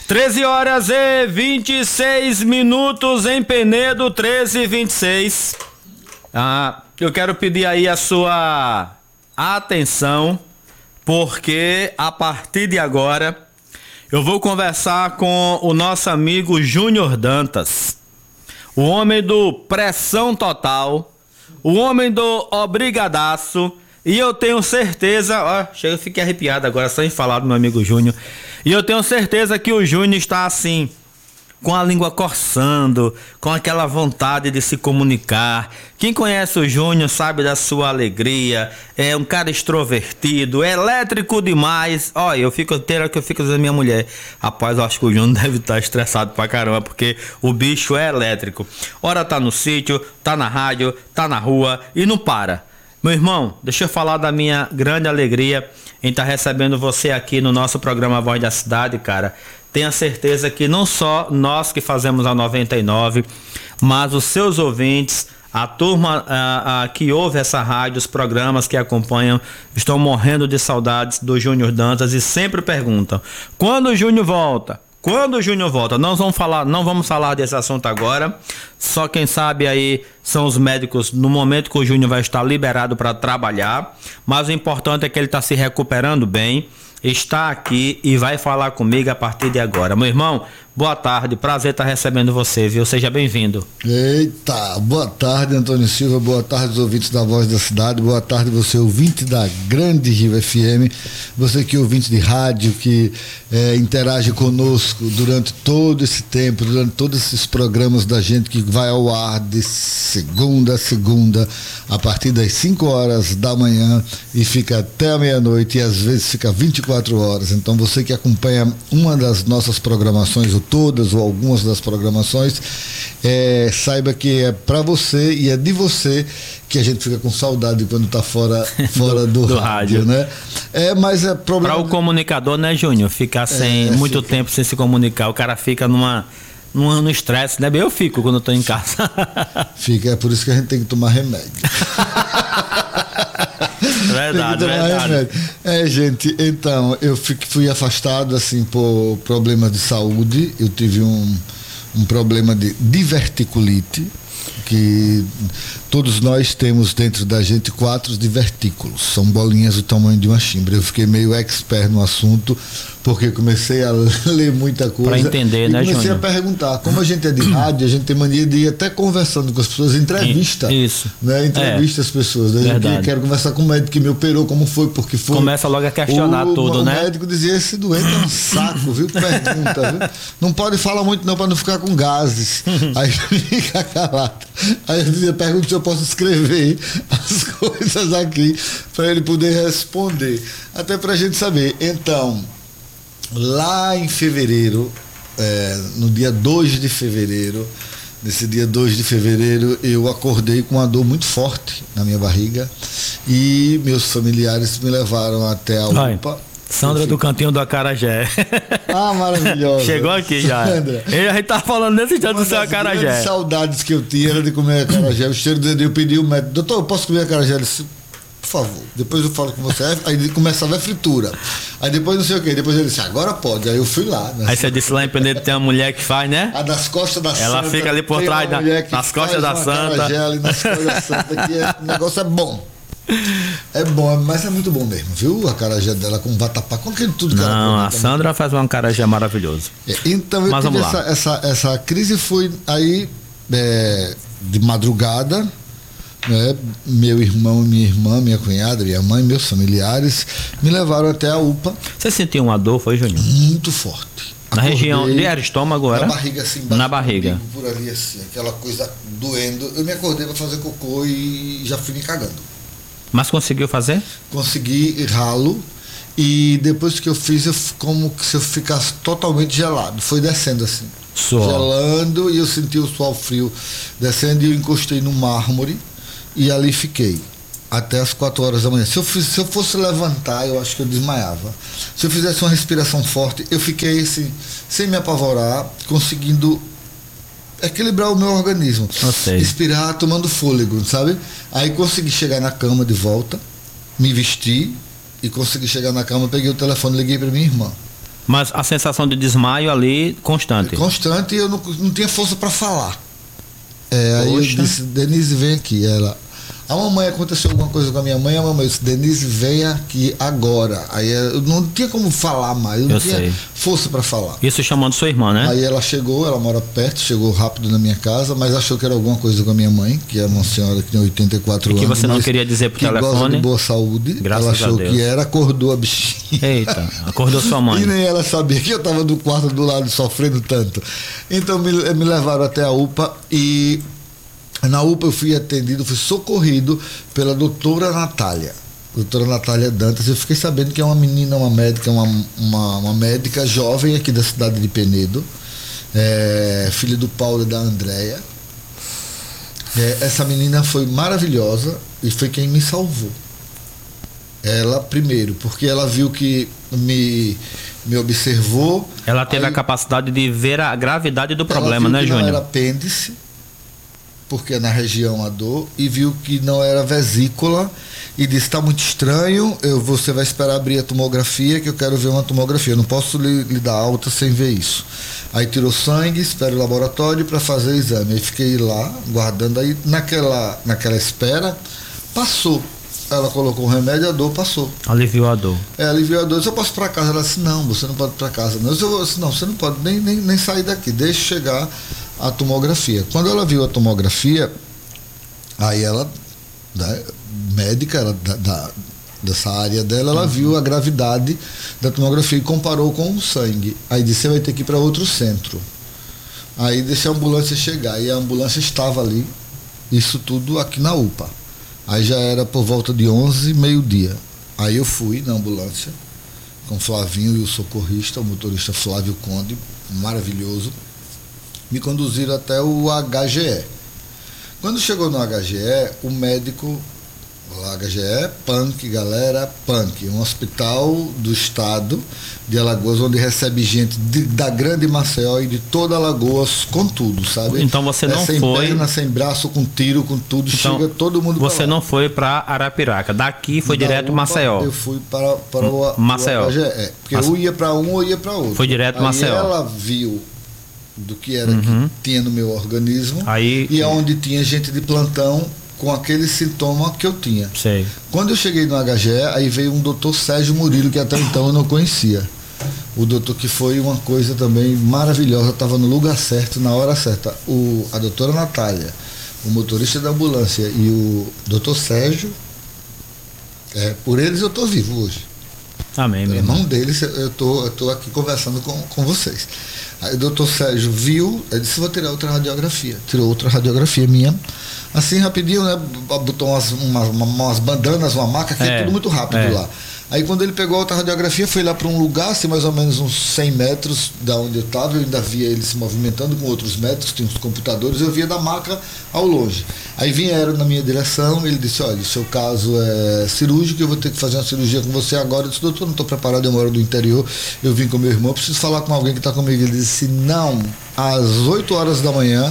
13 horas e 26 minutos em Penedo, 13h26. Eu quero pedir aí a sua atenção, porque a partir de agora eu vou conversar com o nosso amigo Júnior Dantas, o homem do Pressão Total, o homem do Obrigadaço. E eu tenho certeza, eu fiquei arrepiado agora só em falar do meu amigo Júnior. E eu tenho certeza que o Júnior está assim, com a língua coçando, com aquela vontade de se comunicar. Quem conhece o Júnior sabe da sua alegria, é um cara extrovertido, elétrico demais. Eu fico dizendo à minha mulher, rapaz, eu acho que o Júnior deve estar estressado pra caramba, porque o bicho é elétrico. Ora tá no sítio, tá na rádio, tá na rua e não para. Meu irmão, deixa eu falar da minha grande alegria em estar recebendo você aqui no nosso programa Voz da Cidade, cara. Tenha certeza que não só nós que fazemos a 99, mas os seus ouvintes, a turma que ouve essa rádio, os programas que acompanham, estão morrendo de saudades do Júnior Dantas e sempre perguntam: quando o Júnior volta? Quando o Júnior volta? Não vamos falar desse assunto agora. Só quem sabe aí são os médicos no momento que o Júnior vai estar liberado para trabalhar. Mas o importante é que ele está se recuperando bem, está aqui e vai falar comigo a partir de agora. Meu irmão, boa tarde, prazer estar recebendo você, viu? Seja bem-vindo. Eita, boa tarde, Antônio Silva, boa tarde os ouvintes da Voz da Cidade, boa tarde você ouvinte da Grande Rio FM, você que é ouvinte de rádio, que interage conosco durante todo esse tempo, durante todos esses programas da gente que vai ao ar de segunda a segunda, a partir das 5 horas da manhã e fica até a meia-noite e às vezes fica 24 horas. Então você que acompanha uma das nossas programações, ou todas ou algumas das programações, saiba que é para você e é de você que a gente fica com saudade quando tá fora do rádio, né? Mas é problema. Para o comunicador, né, Júnior? Ficar muito tempo sem se comunicar, o cara fica no estresse, né? Eu fico quando eu tô em casa. Fica, é por isso que a gente tem que tomar remédio. Verdade. Gente, então, eu fui afastado, assim, por problemas de saúde. Eu tive um problema de diverticulite, que todos nós temos dentro da gente 4 divertículos, são bolinhas do tamanho de uma chimbra. Eu fiquei meio expert no assunto, porque comecei a ler muita coisa para entender, né, comecei Júnior? a perguntar. Como a gente é de rádio, a gente tem mania de ir até conversando com as pessoas, entrevista. Isso. Né? Entrevista as pessoas. Né? Eu quero conversar com o médico que me operou, como foi, porque foi. Começa logo a questionar tudo, né? O médico dizia: esse doente é um saco, viu? Pergunta, viu? Não pode falar muito não, para não ficar com gases. Aí fica calado. Aí eu dizia: pergunta se eu posso escrever as coisas aqui para ele poder responder. Até para a gente saber. Então, lá em fevereiro, no dia 2 de fevereiro, nesse dia 2 de fevereiro, eu acordei com uma dor muito forte na minha barriga e meus familiares me levaram até a UPA. Sandra do Cantinho do Acarajé. Maravilhosa. Chegou aqui já. Sandra. A gente tá falando desse dia do seu acarajé. As saudades que eu tinha era de comer acarajé. O cheiro de eu pedi o médico: doutor, eu posso comer acarajé? Ele disse: por favor, depois eu falo com você. Aí começava a fritura. Aí depois não sei o que. Depois ele disse: agora pode. Aí eu fui lá. Né? Aí você disse lá em Penedo tem uma mulher que faz, né? A das costas da Santa. Ela fica ali por trás, nas costas da Santa. Ali nas costas da Santa, que o negócio é bom. É bom, mas é muito bom mesmo, viu? O acarajé dela com vatapá, com aquele tudo que ela come. Não, a Sandra faz um acarajé maravilhoso. Então eu tive essa crise. Foi aí de madrugada, né? Meu irmão, minha irmã, minha cunhada, minha mãe, meus familiares me levaram até a UPA. Você sentiu uma dor, foi, Júnior? Muito forte. Na região de estômago, era? Na barriga, assim, na barriga. Por ali, assim, aquela coisa doendo. Eu me acordei para fazer cocô e já fui me cagando. Mas conseguiu fazer? Consegui ralo, e depois que eu fiz, como se eu ficasse totalmente gelado. Foi descendo assim. Suor. Gelando, e eu senti o suor frio descendo, e eu encostei no mármore e ali fiquei até as 4 horas da manhã. Se eu fosse levantar, eu acho que eu desmaiava. Se eu fizesse uma respiração forte, eu fiquei assim, sem me apavorar, conseguindo equilibrar o meu organismo. Respirar, tomando fôlego, sabe? Aí consegui chegar na cama de volta, me vesti e consegui chegar na cama, peguei o telefone, liguei para minha irmã. Mas a sensação de desmaio ali, constante. Constante, e eu não tinha força para falar. Aí eu disse, Denise, vem aqui. Ela, a mamãe, aconteceu alguma coisa com a minha mãe, a mamãe disse, Denise, vem aqui agora. Aí eu não tinha como falar mais, eu não tinha força para falar. Isso chamando sua irmã, né? Aí ela chegou, ela mora perto, chegou rápido na minha casa, mas achou que era alguma coisa com a minha mãe, que é uma senhora que tem 84 anos. E que você não queria dizer pro telefone. Goza de boa saúde. Graças ela achou a Deus. que era, acordou a bichinha. Eita, acordou sua mãe. E nem ela sabia que eu estava no quarto do lado sofrendo tanto. Então me levaram até a UPA e na UPA eu fui atendido, fui socorrido pela doutora Natália. Doutora Natália Dantas. Eu fiquei sabendo que é uma menina, uma médica, uma médica jovem aqui da cidade de Penedo, filha do Paulo e da Andréia. Essa menina foi maravilhosa e foi quem me salvou. Ela primeiro, porque ela viu que me observou. Ela teve a capacidade de ver a gravidade do problema, né, Júnior? Não era apêndice, porque é na região a dor, e viu que não era vesícula e disse, está muito estranho, você vai esperar abrir a tomografia, que eu quero ver uma tomografia, eu não posso lhe dar alta sem ver isso. Aí tirou sangue, espera o laboratório para fazer o exame. Aí fiquei lá, guardando, aí naquela espera, passou. Ela colocou um remédio, a dor passou. Aliviou a dor. Aliviou a dor. Eu posso ir para casa? Ela disse, não, você não pode ir para casa. Não, não, você não pode nem sair daqui, deixa chegar a tomografia. Quando ela viu a tomografia, aí ela, né, médica, ela, dessa área dela, ela viu a gravidade da tomografia e comparou com o sangue. Aí disse, você vai ter que ir para outro centro. Aí deixei a ambulância chegar, e a ambulância estava ali, isso tudo aqui na UPA. Aí já era por volta de 11, meio-dia. Aí eu fui na ambulância com o Flavinho e o socorrista, o motorista Flávio Conde, maravilhoso. Me conduziram até o HGE. Quando chegou no HGE, o médico, o HGE, PANC, galera, PANC, um hospital do estado de Alagoas, onde recebe gente da grande Maceió e de toda Alagoas, com tudo, sabe? Então você não sem foi... perna, sem braço, com tiro, com tudo, então, chega todo mundo pra lá. Você não foi para Arapiraca, daqui foi direto Maceió. Eu fui para o Maceió. HGE, porque eu ia para um ou ia para outro. Foi direto Aí Maceió. Ela viu do que era que tinha no meu organismo, e onde tinha gente de plantão com aquele sintoma que eu tinha. Sei. Quando eu cheguei no HGE, aí veio um doutor Sérgio Murilo, que até então eu não conhecia. O doutor que foi uma coisa também maravilhosa, estava no lugar certo, na hora certa. A doutora Natália, o motorista da ambulância e o doutor Sérgio, por eles eu estou vivo hoje. Amém, meu irmão. Deles eu tô aqui conversando com vocês. Aí o doutor Sérgio viu, ele disse, vou tirar outra radiografia. Tirou outra radiografia minha, assim rapidinho, né? Botou umas bandanas, uma maca, que é tudo muito rápido lá. Aí quando ele pegou a outra radiografia, foi lá para um lugar, assim, mais ou menos uns 100 metros da onde eu estava, eu ainda via ele se movimentando com outros médicos, tinha uns computadores, eu via da maca ao longe. Aí vieram na minha direção, ele disse, olha, o seu caso é cirúrgico, eu vou ter que fazer uma cirurgia com você agora. Eu disse, doutor, não estou preparado, eu moro do interior, eu vim com meu irmão, preciso falar com alguém que está comigo. Ele disse, não, às 8 horas da manhã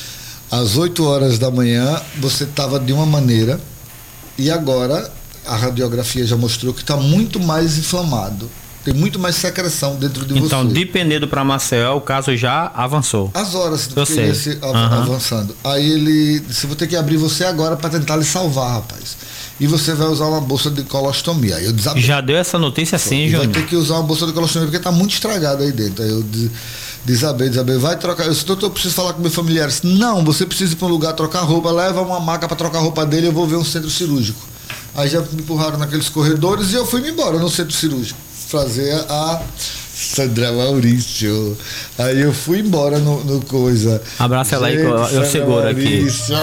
você estava de uma maneira, e agora a radiografia já mostrou que está muito mais inflamado, tem muito mais secreção dentro de você. Então, de Penedo para Maceió, o caso já avançou. As horas que ia avançando. Aí ele disse, vou ter que abrir você agora para tentar lhe salvar, rapaz. E você vai usar uma bolsa de colostomia. Aí eu desabei. Já deu essa notícia sim, Júnior? Vai ter que usar uma bolsa de colostomia, porque está muito estragado aí dentro. Aí eu desabei, vai trocar. Eu disse, doutor, eu preciso falar com meu familiar. Disse, não, você precisa ir para um lugar trocar roupa, leva uma maca para trocar a roupa dele, eu vou ver um centro cirúrgico. Aí já me empurraram naqueles corredores e eu fui embora no centro cirúrgico fazer a Sandra Maurício. Aí eu fui embora no coisa. Abraça ela aí que eu seguro aqui.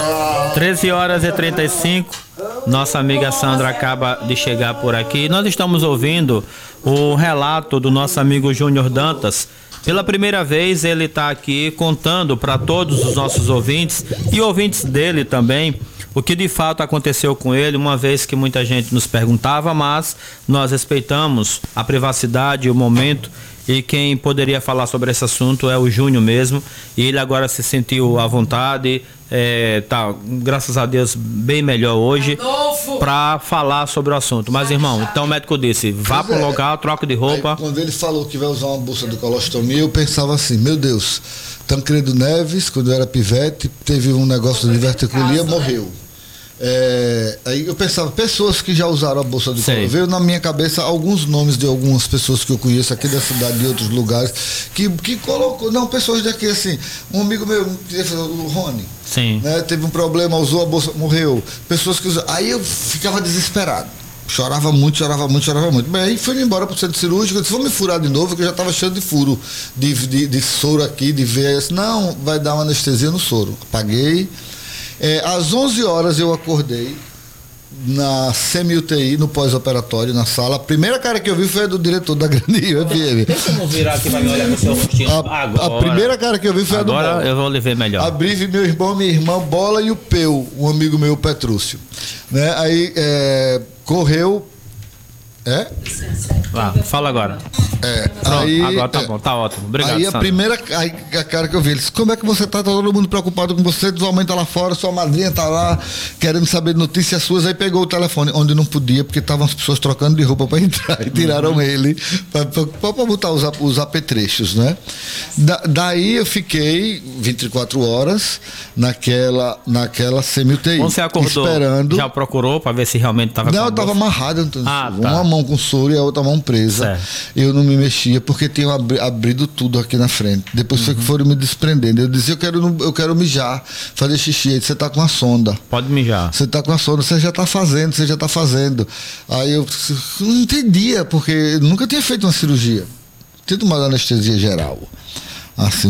13h35. Nossa amiga Sandra acaba de chegar por aqui. Nós estamos ouvindo o relato do nosso amigo Júnior Dantas. Pela primeira vez ele está aqui contando para todos os nossos ouvintes e ouvintes dele também o que de fato aconteceu com ele, uma vez que muita gente nos perguntava, mas nós respeitamos a privacidade e o momento, e quem poderia falar sobre esse assunto é o Júnior mesmo, e ele agora se sentiu à vontade tá, graças a Deus, bem melhor hoje para falar sobre o assunto. Mas, irmão, então o médico disse, vá pro lugar, troca de roupa. Aí, quando ele falou que vai usar uma bolsa de colostomia, eu pensava assim, meu Deus, Tancredo Neves, quando eu era pivete, teve um negócio de diverticulia, morreu. Aí eu pensava, pessoas que já usaram a bolsa de colostomia, veio na minha cabeça alguns nomes de algumas pessoas que eu conheço aqui da cidade, de outros lugares, que colocou, não, pessoas daqui assim, um amigo meu, o Rony, né, teve um problema, usou a bolsa, morreu, pessoas que usaram, aí eu ficava desesperado. Chorava muito. Bem, aí fui embora pro centro cirúrgico, eu disse, vou me furar de novo, que eu já estava cheio de furo, de soro aqui, de veia. Não, vai dar uma anestesia no soro. Apaguei. Às 11 horas eu acordei na semi-UTI, no pós-operatório, na sala. A primeira cara que eu vi foi a do diretor da grande UFM. Deixa eu virar aqui pra me olhar pro seu rostinho. A primeira cara que eu vi foi a do Bola. Agora eu vou lhe ver melhor. Abri, vi meu irmão, minha irmã, Bola e o Peu, um amigo meu, Petrúcio. Né? Aí correu. Fala agora. Aí, agora tá bom, tá ótimo. Obrigado. Aí a cara que eu vi, ele disse, como é que você tá todo mundo preocupado com você, sua mãe tá lá fora, sua madrinha tá lá, querendo saber notícias suas, aí pegou o telefone, onde não podia, porque estavam as pessoas trocando de roupa para entrar, e tiraram ele, para botar os apetrechos, né? Daí eu fiquei 24 horas naquela semi-UTI. Quando você acordou, esperando. Já procurou para ver se realmente estava Não, eu estava amarrado, Antônio. Tá. Uma mão com soro e a outra mão presa. Certo. Eu não me mexia porque tinham abrido tudo aqui na frente. Depois foi que foram me desprendendo. Eu dizia, eu quero mijar, fazer xixi. Aí você tá com a sonda. Pode mijar. Você tá com a sonda, você já tá fazendo. Aí eu não entendia, porque nunca tinha feito uma cirurgia. Tinha tomado anestesia geral. Assim,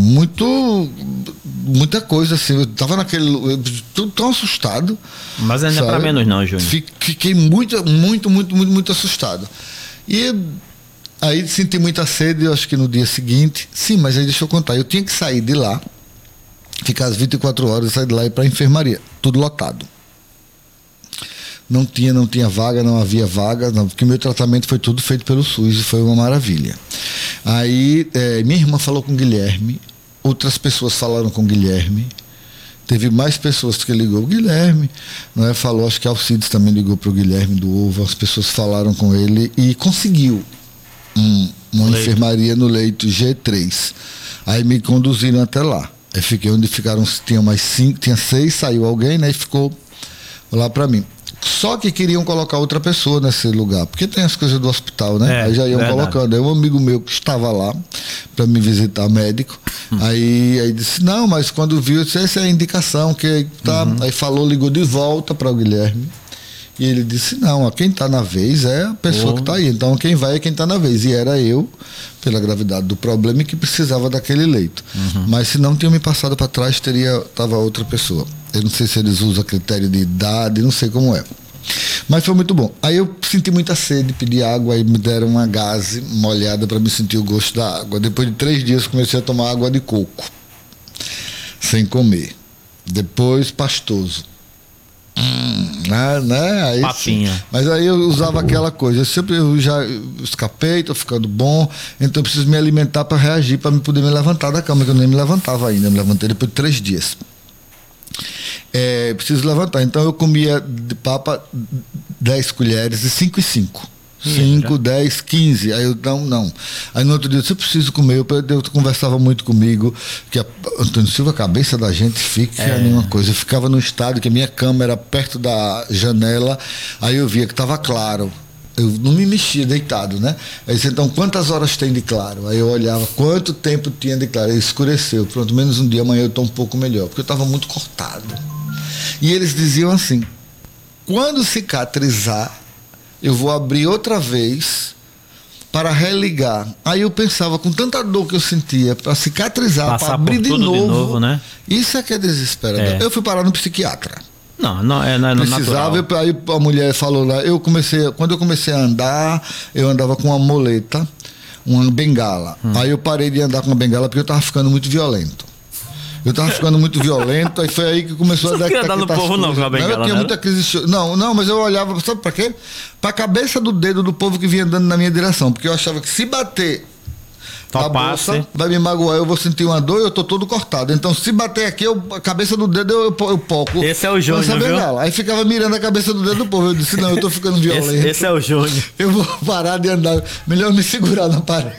muita coisa assim, eu tava tão assustado. Mas ainda é pra menos não, Júnior. Fiquei muito assustado. E aí senti muita sede, eu acho que no dia seguinte, sim, mas aí deixa eu contar, eu tinha que sair de lá, ficar as 24 horas, sair de lá e ir pra enfermaria, tudo lotado. Não tinha vaga, não havia vaga, não, porque meu tratamento foi tudo feito pelo SUS e foi uma maravilha. Aí minha irmã falou com o Guilherme, outras pessoas falaram com o Guilherme, teve mais pessoas que ligou o Guilherme, né, falou, acho que Alcides também ligou para o Guilherme do Ovo, as pessoas falaram com ele e conseguiu uma enfermaria no leito G3. Aí me conduziram até lá. Aí fiquei onde ficaram, tinha mais 5, tinha 6, saiu alguém, né, e ficou lá para mim. Só que queriam colocar outra pessoa nesse lugar, porque tem as coisas do hospital, né? Aí já iam colocando. Aí um amigo meu que estava lá para me visitar, médico, aí disse, não, mas quando viu, disse, essa é a indicação que tá. Aí ligou de volta para o Guilherme. E ele disse, não, quem está na vez é a pessoa que está aí. Então quem vai é quem está na vez. E era eu, pela gravidade do problema, e que precisava daquele leito. Mas se não tinham me passado para trás, estava outra pessoa. Eu não sei se eles usam critério de idade, não sei como é. Mas foi muito bom. Aí eu senti muita sede, pedi água, aí me deram uma gaze molhada para me sentir o gosto da água. Depois de 3 dias comecei a tomar água de coco, sem comer. Depois pastoso. Né? Aí, papinha. Mas aí eu usava aquela coisa, eu já escapei, tô ficando bom, então eu preciso me alimentar para reagir, para poder me levantar da cama, que eu nem me levantava ainda, me levantei depois de 3 dias. Preciso levantar, então eu comia de papa 10 colheres, de 5 e 5. 5, 10, 15. Aí eu não. Aí no outro dia eu disse, eu preciso comer. Eu conversava muito comigo, que Antônio Silva, a cabeça da gente fica a mesma coisa. Eu ficava no estádio, que a minha cama era perto da janela, aí eu via que estava claro. Eu não me mexia deitado, né? Aí disse, então quantas horas tem de claro? Aí eu olhava quanto tempo tinha de claro. Aí escureceu. Pronto, menos um dia, amanhã eu estou um pouco melhor, porque eu estava muito cortado. E eles diziam assim, quando cicatrizar, eu vou abrir outra vez para religar. Aí eu pensava, com tanta dor que eu sentia, para cicatrizar, para abrir de novo, né? Isso é que é desesperador. Eu fui parar no psiquiatra. Não é precisava, natural. Aí a mulher falou lá, quando eu comecei a andar, eu andava com uma moleta, uma bengala. Aí eu parei de andar com uma bengala porque eu estava ficando muito violento. Aí foi aí que começou a dar aquela andar no povo não, com a bengala, eu tinha muita crise. Não, mas eu olhava, sabe pra quê? Pra cabeça do dedo do povo que vinha andando na minha direção, porque eu achava que se bater a bolsa, vai me magoar, eu vou sentir uma dor e eu tô todo cortado. Então, se bater aqui, a cabeça do dedo eu poco. Esse é o Júnior, viu? Aí ficava mirando a cabeça do dedo do povo. Eu disse, não, eu tô ficando violento. Esse é o Júnior. Eu vou parar de andar. Melhor me segurar na parede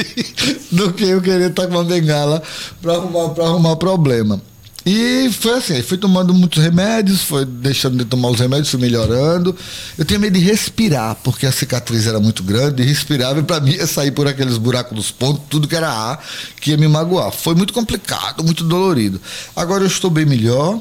do que eu querer estar com uma bengala pra arrumar problema. E foi assim, fui tomando muitos remédios, foi deixando de tomar os remédios, fui melhorando. Eu tinha medo de respirar, porque a cicatriz era muito grande, e respirava e para mim ia sair por aqueles buracos dos pontos, tudo que era ar, que ia me magoar. Foi muito complicado, muito dolorido. Agora eu estou bem melhor,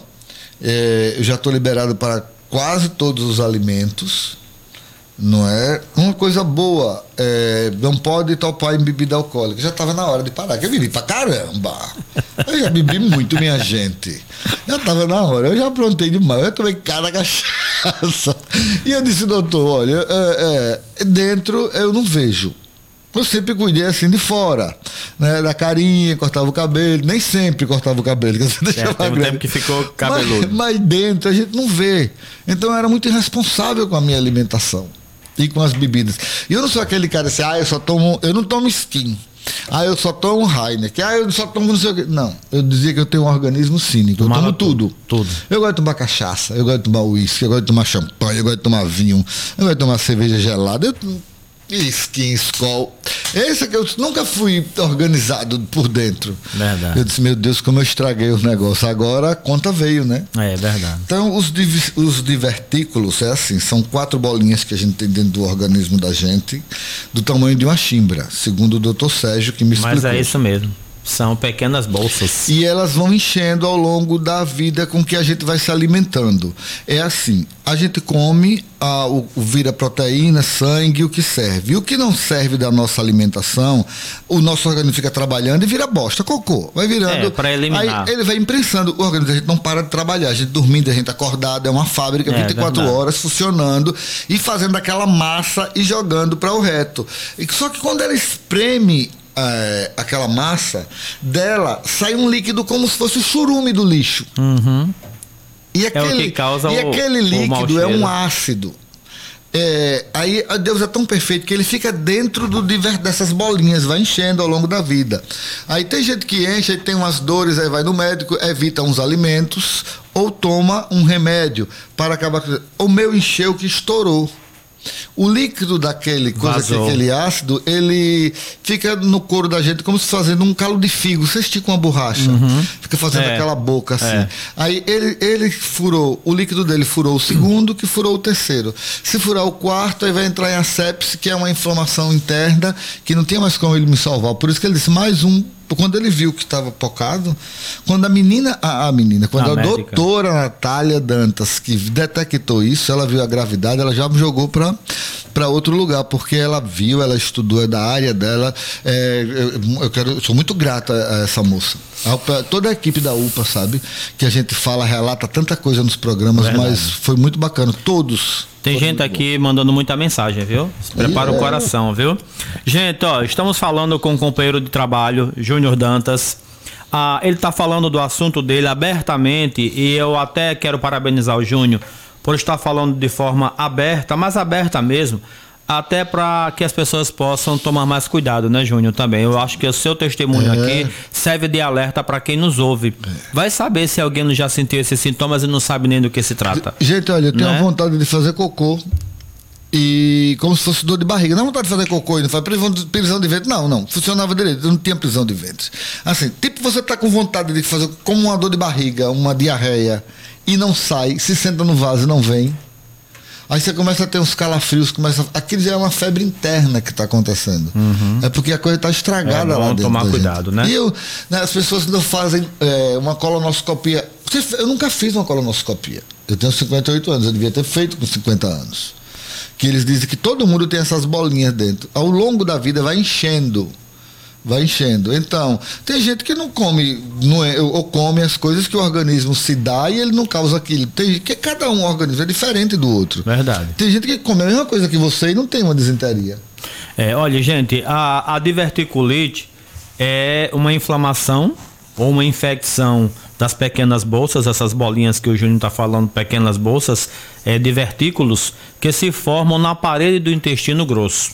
eu já estou liberado para quase todos os alimentos. Não é? Uma coisa boa, não pode topar em bebida alcoólica. Já estava na hora de parar, que eu bebi pra caramba. Eu já bebi muito, minha gente. Já estava na hora, eu já aprontei demais. Eu tomei cada cachaça. E eu disse, doutor, olha, dentro eu não vejo. Eu sempre cuidei assim de fora, né? Da carinha, cortava o cabelo, nem sempre cortava o cabelo, que você deixava tem um tempo que ficou cabeludo. Mas dentro a gente não vê. Então eu era muito irresponsável com a minha alimentação e com as bebidas. E eu não sou aquele cara assim, eu não tomo skin. Eu só tomo Heineken. Eu só tomo não sei o quê. Não, eu dizia que eu tenho um organismo cínico. Eu tomo tudo. Eu gosto de tomar cachaça, eu gosto de tomar uísque, eu gosto de tomar champanhe, eu gosto de tomar vinho, eu gosto de tomar cerveja gelada. Skin, Skol. Esse que eu nunca fui organizado por dentro. Verdade. Eu disse, meu Deus, como eu estraguei o negócio. Agora a conta veio, né? É verdade. Então, os divertículos, assim, são 4 bolinhas que a gente tem dentro do organismo da gente, do tamanho de uma chimbra, segundo o Dr. Sérgio, que me explicou. Mas é isso mesmo. São pequenas bolsas. E elas vão enchendo ao longo da vida com que a gente vai se alimentando. É assim, a gente come, vira proteína, sangue, o que serve. E o que não serve da nossa alimentação, o nosso organismo fica trabalhando e vira bosta, cocô. Vai virando. Para eliminar. Aí ele vai imprensando o organismo, a gente não para de trabalhar. A gente dormindo, a gente acordado, é uma fábrica 24 horas funcionando e fazendo aquela massa e jogando para o reto. Só que quando ela espreme aquela massa dela, sai um líquido como se fosse o churume do lixo. Uhum. E aquele líquido é um ácido. Aí Deus é tão perfeito que ele fica dentro dessas bolinhas, vai enchendo ao longo da vida. Aí tem gente que enche, aí tem umas dores, aí vai no médico, evita uns alimentos ou toma um remédio para acabar com. O meu encheu que estourou. O líquido daquele aquele ácido, ele fica no couro da gente como se fazendo um calo de figo. Você estica uma borracha, fica fazendo aquela boca assim. Aí ele furou, o líquido dele furou o segundo, que furou o terceiro. Se furar o quarto, aí vai entrar em asepse, que é uma inflamação interna, que não tem mais como ele me salvar. Por isso que ele disse, mais um. Quando ele viu que estava pocado, quando quando a doutora Natália Dantas, que detectou isso, ela viu a gravidade, ela já me jogou para outro lugar, porque ela viu, ela estudou, é da área dela. Eu sou muito grato a essa moça. Toda a equipe da UPA, sabe? Que a gente relata tanta coisa nos programas, mas foi muito bacana. Todos. Tem gente aqui mandando muita mensagem, viu? Prepara o coração, viu? Gente, estamos falando com um companheiro de trabalho, Júnior Dantas. Ele está falando do assunto dele abertamente e eu até quero parabenizar o Júnior por estar falando de forma aberta, mas aberta mesmo, até para que as pessoas possam tomar mais cuidado, né, Júnior, também. Eu acho que o seu testemunho aqui serve de alerta para quem nos ouve. Vai saber se alguém já sentiu esses sintomas e não sabe nem do que se trata. Gente, olha, eu tenho a vontade de fazer cocô e como se fosse dor de barriga. Não vontade de fazer cocô e não faz prisão de ventre. Não, funcionava direito, eu não tinha prisão de ventre. Assim, tipo você tá com vontade de fazer como uma dor de barriga, uma diarreia e não sai, se senta no vaso e não vem. Aí você começa a ter uns calafrios, aquilo já é uma febre interna que está acontecendo. É porque a coisa está estragada lá dentro. Tomar cuidado, né? E as pessoas não fazem uma colonoscopia. Eu nunca fiz uma colonoscopia. Eu tenho 58 anos, eu devia ter feito com 50 anos. Que eles dizem que todo mundo tem essas bolinhas dentro. Ao longo da vida vai enchendo. Então, tem gente que não come, ou come as coisas que o organismo se dá e ele não causa aquilo. Que cada organismo é diferente do outro. Verdade. Tem gente que come a mesma coisa que você e não tem uma disenteria. Olha, gente, a diverticulite é uma inflamação ou uma infecção das pequenas bolsas, essas bolinhas que o Júnior está falando, pequenas bolsas, divertículos, que se formam na parede do intestino grosso.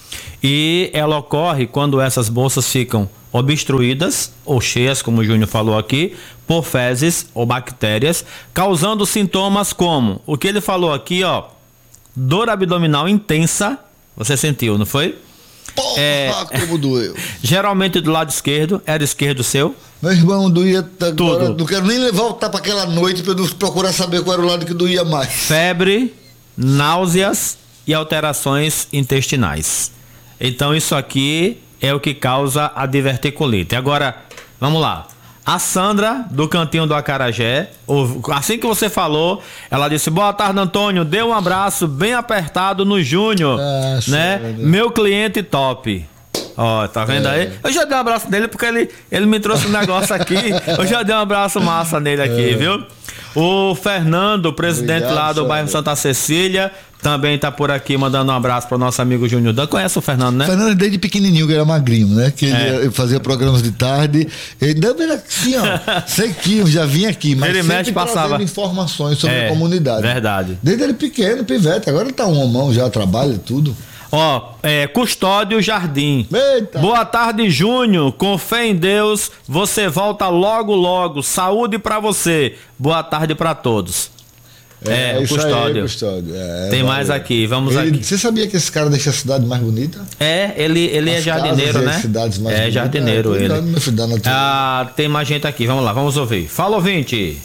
E ela ocorre quando essas bolsas ficam obstruídas ou cheias, como o Júnior falou aqui, por fezes ou bactérias, causando sintomas como o que ele falou aqui, ó, dor abdominal intensa. Você sentiu, não foi? Porra, como doeu. Geralmente do lado esquerdo. Era esquerdo o seu? Meu irmão, doía agora. Tudo. Não quero nem voltar para aquela noite para eu procurar saber qual era o lado que doía mais. Febre, náuseas e alterações intestinais. Então isso aqui é o que causa a diverticulite. Agora, vamos lá. A Sandra, do Cantinho do Acarajé, assim que você falou, ela disse: boa tarde, Antônio, dê um abraço bem apertado no Júnior, né? Meu cliente top. Ó, tá vendo aí? Eu já dei um abraço nele porque ele me trouxe um negócio aqui. Eu já dei um abraço massa nele aqui, viu? O Fernando, presidente lá do bairro Santa Cecília, também tá por aqui mandando um abraço para o nosso amigo Júnior Dan. Conhece o Fernando, né? Fernando desde pequenininho, que era magrinho, né? Que ele fazia programas de tarde. Ele não era assim, ó. Sequinho, já vinha aqui, mas ele sempre passava informações sobre a comunidade. Verdade. Desde ele pequeno, pivete. Agora ele tá um homão, já trabalha tudo. Ó, Custódio Jardim. Eita. Boa tarde, Júnior. Com fé em Deus, você volta logo, logo. Saúde pra você. Boa tarde pra todos. O Custódio. Custódio. Tem mais aqui, vamos aqui. Você sabia que esse cara deixa a cidade mais bonita? Ele é jardineiro, né? Cidades mais bonitas. Jardineiro ele. Tem mais gente aqui, vamos lá, vamos ouvir. Fala, ouvinte.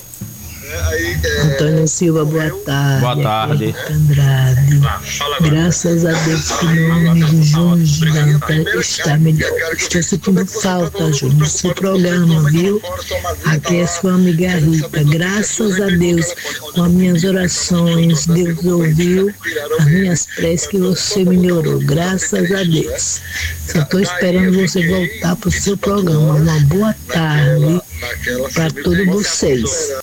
Antônio Silva, boa tarde. Boa tarde. Andrade. Graças a Deus que no nome de Júnior está melhor. Estou sentindo falta, Júnior, do seu programa, viu? Aqui é sua amiga Rita. Graças a Deus, com as minhas orações, Deus ouviu as minhas preces que você melhorou. Graças a Deus. Só estou esperando você voltar para o seu programa. Uma boa tarde para todos vocês.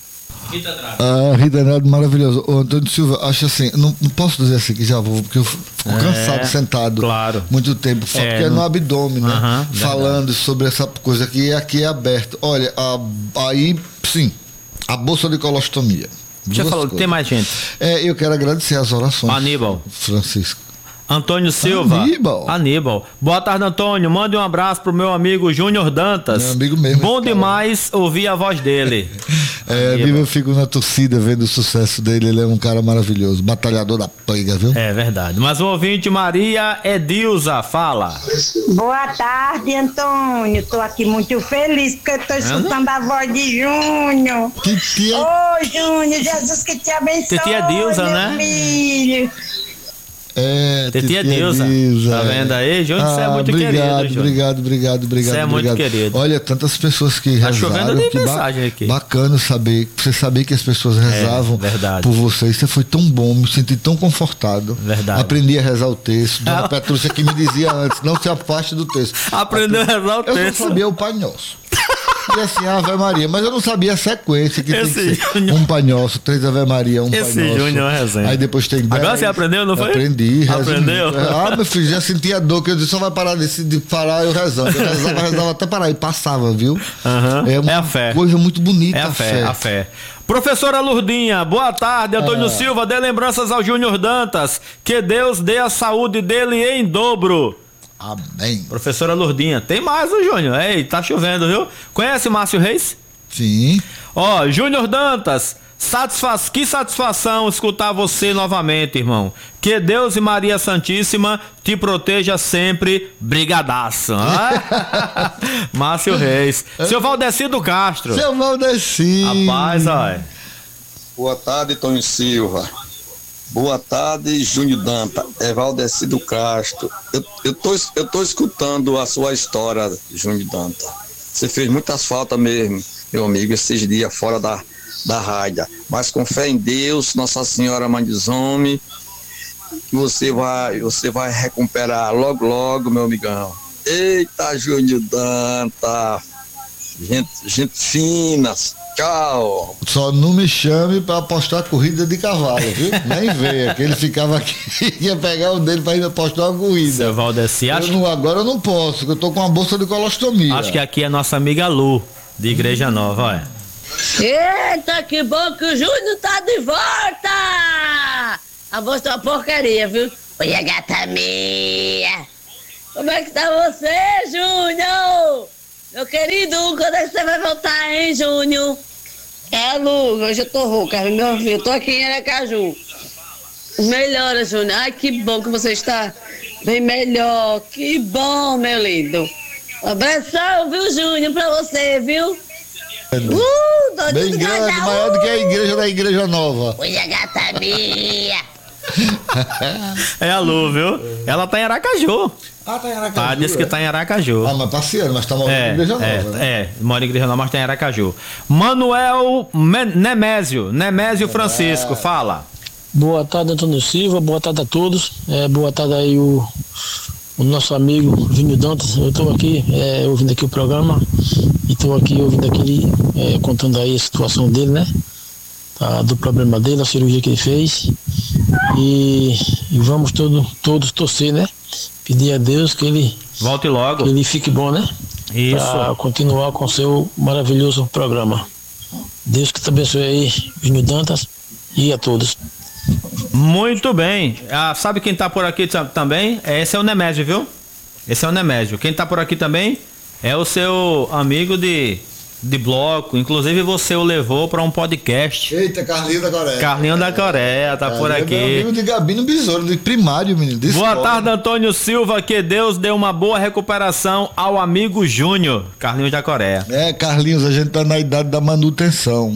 Rita Andrade, maravilhoso. O Antônio Silva, acho assim, não posso dizer assim que já vou, porque eu fico cansado, sentado muito tempo, porque é no abdômen, né? Falando sobre essa coisa que aqui é aberto. Olha, aí sim, a bolsa de colostomia. Já falou, tem mais gente. Eu quero agradecer as orações. Aníbal. Francisco. Antônio Silva. Aníbal. Boa tarde, Antônio. Mande um abraço pro meu amigo Júnior Dantas. Meu amigo mesmo. Bom demais ouvir a voz dele. Eu fico na torcida vendo o sucesso dele. Ele é um cara maravilhoso. Batalhador da pega, viu? É verdade. Mas o ouvinte Maria Edilza, fala. Boa tarde, Antônio. Tô aqui muito feliz porque eu tô escutando a voz de Júnior. Ô, Júnior, Jesus que te abençoe. Titia Edilza, né? Filho. Titia Dilza, tá vendo aí? Júnior, você é muito querido, Júnior. Obrigado. Você é muito querido. Olha, tantas pessoas que rezaram. Tá chovendo de mensagem aqui. Bacana saber, você sabia que as pessoas rezavam por você. Isso foi tão bom, me senti tão confortado. Verdade. Aprendi a rezar o texto. Dona Petrúcia que me dizia antes, não se afaste do texto. Aprendeu a rezar o texto. Eu só sabia o Pai Nosso. E assim, Ave Maria, mas eu não sabia a sequência que tem que ser. Um Pai Nosso, 3 Ave Maria, um Pai Nosso. Esse Júnior é resenha. Aí depois tem 10. Agora você aprendeu, não foi? Aprendi. Aprendeu? Meu filho, já sentia a dor, que eu disse, só vai parar de parar eu rezando. Eu rezava até parar, e passava, viu? É a fé. Coisa muito bonita. É a fé. Professora Lurdinha, boa tarde. Antônio Silva, dê lembranças ao Júnior Dantas. Que Deus dê a saúde dele em dobro. Amém. Professora Lurdinha, tem mais, o Júnior. Ei, tá chovendo, viu? Conhece Márcio Reis? Sim. Júnior Dantas, que satisfação escutar você novamente, irmão. Que Deus e Maria Santíssima te proteja sempre. Brigadaço. Márcio Reis. Seu Valdecido Castro. Seu Valdeci. Rapaz, olha. Boa tarde, Antônio Silva. Boa tarde, Júnior Danta, Valdecido Castro. Eu tô escutando a sua história, Júnior Danta. Você fez muitas faltas mesmo, meu amigo, esses dias fora da rádio. Mas com fé em Deus, Nossa Senhora Mãe dos Homens, que você vai recuperar logo, meu amigão. Eita, Júnior Danta, gente fina. Tchau. Só não me chame pra apostar corrida de cavalo, viu? Nem venha, que ele ficava aqui, ia pegar o dele pra ir apostar uma corrida. Seu Valdeci, agora eu não posso, porque eu tô com uma bolsa de colostomia. Acho que aqui é nossa amiga Lu, de Igreja Nova, olha. Eita, que bom que o Júnior tá de volta! A voz tá uma porcaria, viu? Oi, a gata minha. Como é que tá você, Júnior? Meu querido, quando é que você vai voltar, hein, Júnior? Lu, hoje eu tô rouca, me ouviu? Eu tô aqui em Aracaju. Melhora, Júnior. Ai, que bom que você está bem melhor. Que bom, meu lindo. Um abração, viu, Júnior, pra você, viu? Bem grande, maior do que a igreja da Igreja Nova. Hoje a gata minha. É a Lu, viu? Ela tá em Aracaju. Tá em Aracaju. Disse que tá em Aracaju. Mas passeando, mas tá morando em Igreja Nova, né? Mora em Igreja Nova, mas tá em Aracaju. Manuel Nemésio Francisco, fala. Boa tarde, Antônio Silva, boa tarde a todos. Boa tarde aí o nosso amigo Júnior Dantas. Eu estou aqui ouvindo aqui o programa e estou aqui ouvindo aquele contando aí a situação dele, né? Do problema dele, a cirurgia que ele fez. E vamos todos torcer, né? Pedir a Deus que ele volte logo, que ele fique bom, né? Isso. Para continuar com seu maravilhoso programa. Deus que te abençoe aí, Júnior Dantas, e a todos. Muito bem. Sabe quem tá por aqui também? Esse é o Nemésio, viu? Esse é o Nemésio. Quem tá por aqui também é o seu amigo de bloco. Inclusive você o levou para um podcast. Eita, Carlinho da Coreia. Carlinho da Coreia, tá por aqui. É meu amigo de Gabino Besouro, de primário, menino. Boa tarde, Antônio Silva. Que Deus dê uma boa recuperação ao amigo Júnior. Carlinhos da Coreia. Carlinhos, a gente tá na idade da manutenção.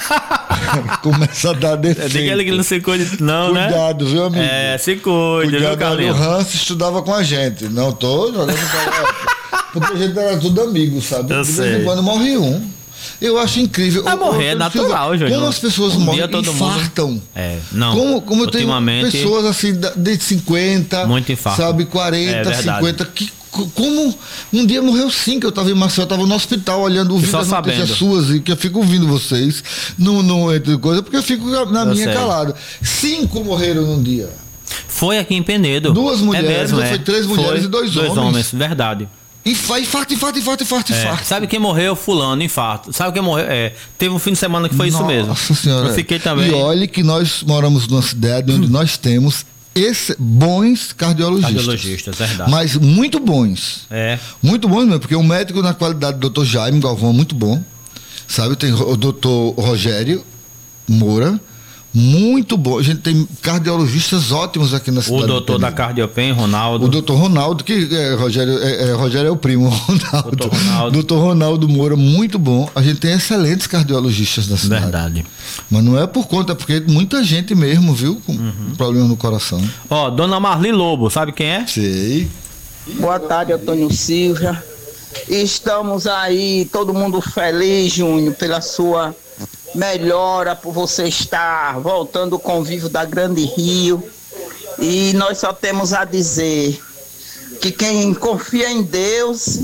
Começa a dar defeito. Diga ele que ele não se cuide não, Cuidado, né? Cuidado, viu, amigo? Se cuide, viu, Carlinhos? O Hans estudava com a gente. Não tô jogando porque a gente era tudo amigo, sabe? Eu de sei. vez em quando morre um. Eu acho incrível. Morrer é natural, Júnior. Como as pessoas morrem, infartam. Não. Como tem pessoas assim, de 50, muito infarto. Sabe, 40, 50, como um dia morreu 5, eu estava em Marcel, eu estava no hospital olhando, ouvindo as notícias suas, e que eu fico ouvindo vocês, entre coisa, porque eu fico na minha calado. 5 morreram num dia. Foi aqui em Penedo. 2 mulheres, foi 3 mulheres e 2 homens. 2 homens, verdade. Infarto. Sabe quem morreu? Fulano, infarto. Sabe quem morreu? Teve um fim de semana que foi isso mesmo. Nossa Senhora. Eu fiquei também. E olhe que nós moramos numa cidade onde nós temos bons cardiologistas, verdade. Mas muito bons. Muito bons mesmo, porque o médico na qualidade do Dr. Jaime Galvão é muito bom. Sabe, tem o Dr. Rogério Moura, muito bom. A gente tem cardiologistas ótimos aqui na cidade. O doutor da Cardiopen, Ronaldo. O doutor Ronaldo, que Rogério é o primo, Ronaldo. Doutor Ronaldo Moura, muito bom. A gente tem excelentes cardiologistas na cidade. Verdade. Mas não é por conta, porque muita gente mesmo, viu, com problema no coração. Dona Marli Lobo, sabe quem é? Sei. Boa tarde, Antônio Silva. Estamos aí, todo mundo feliz, Júnior, pela sua melhora, por você estar voltando ao convívio da Grande Rio. E nós só temos a dizer que quem confia em Deus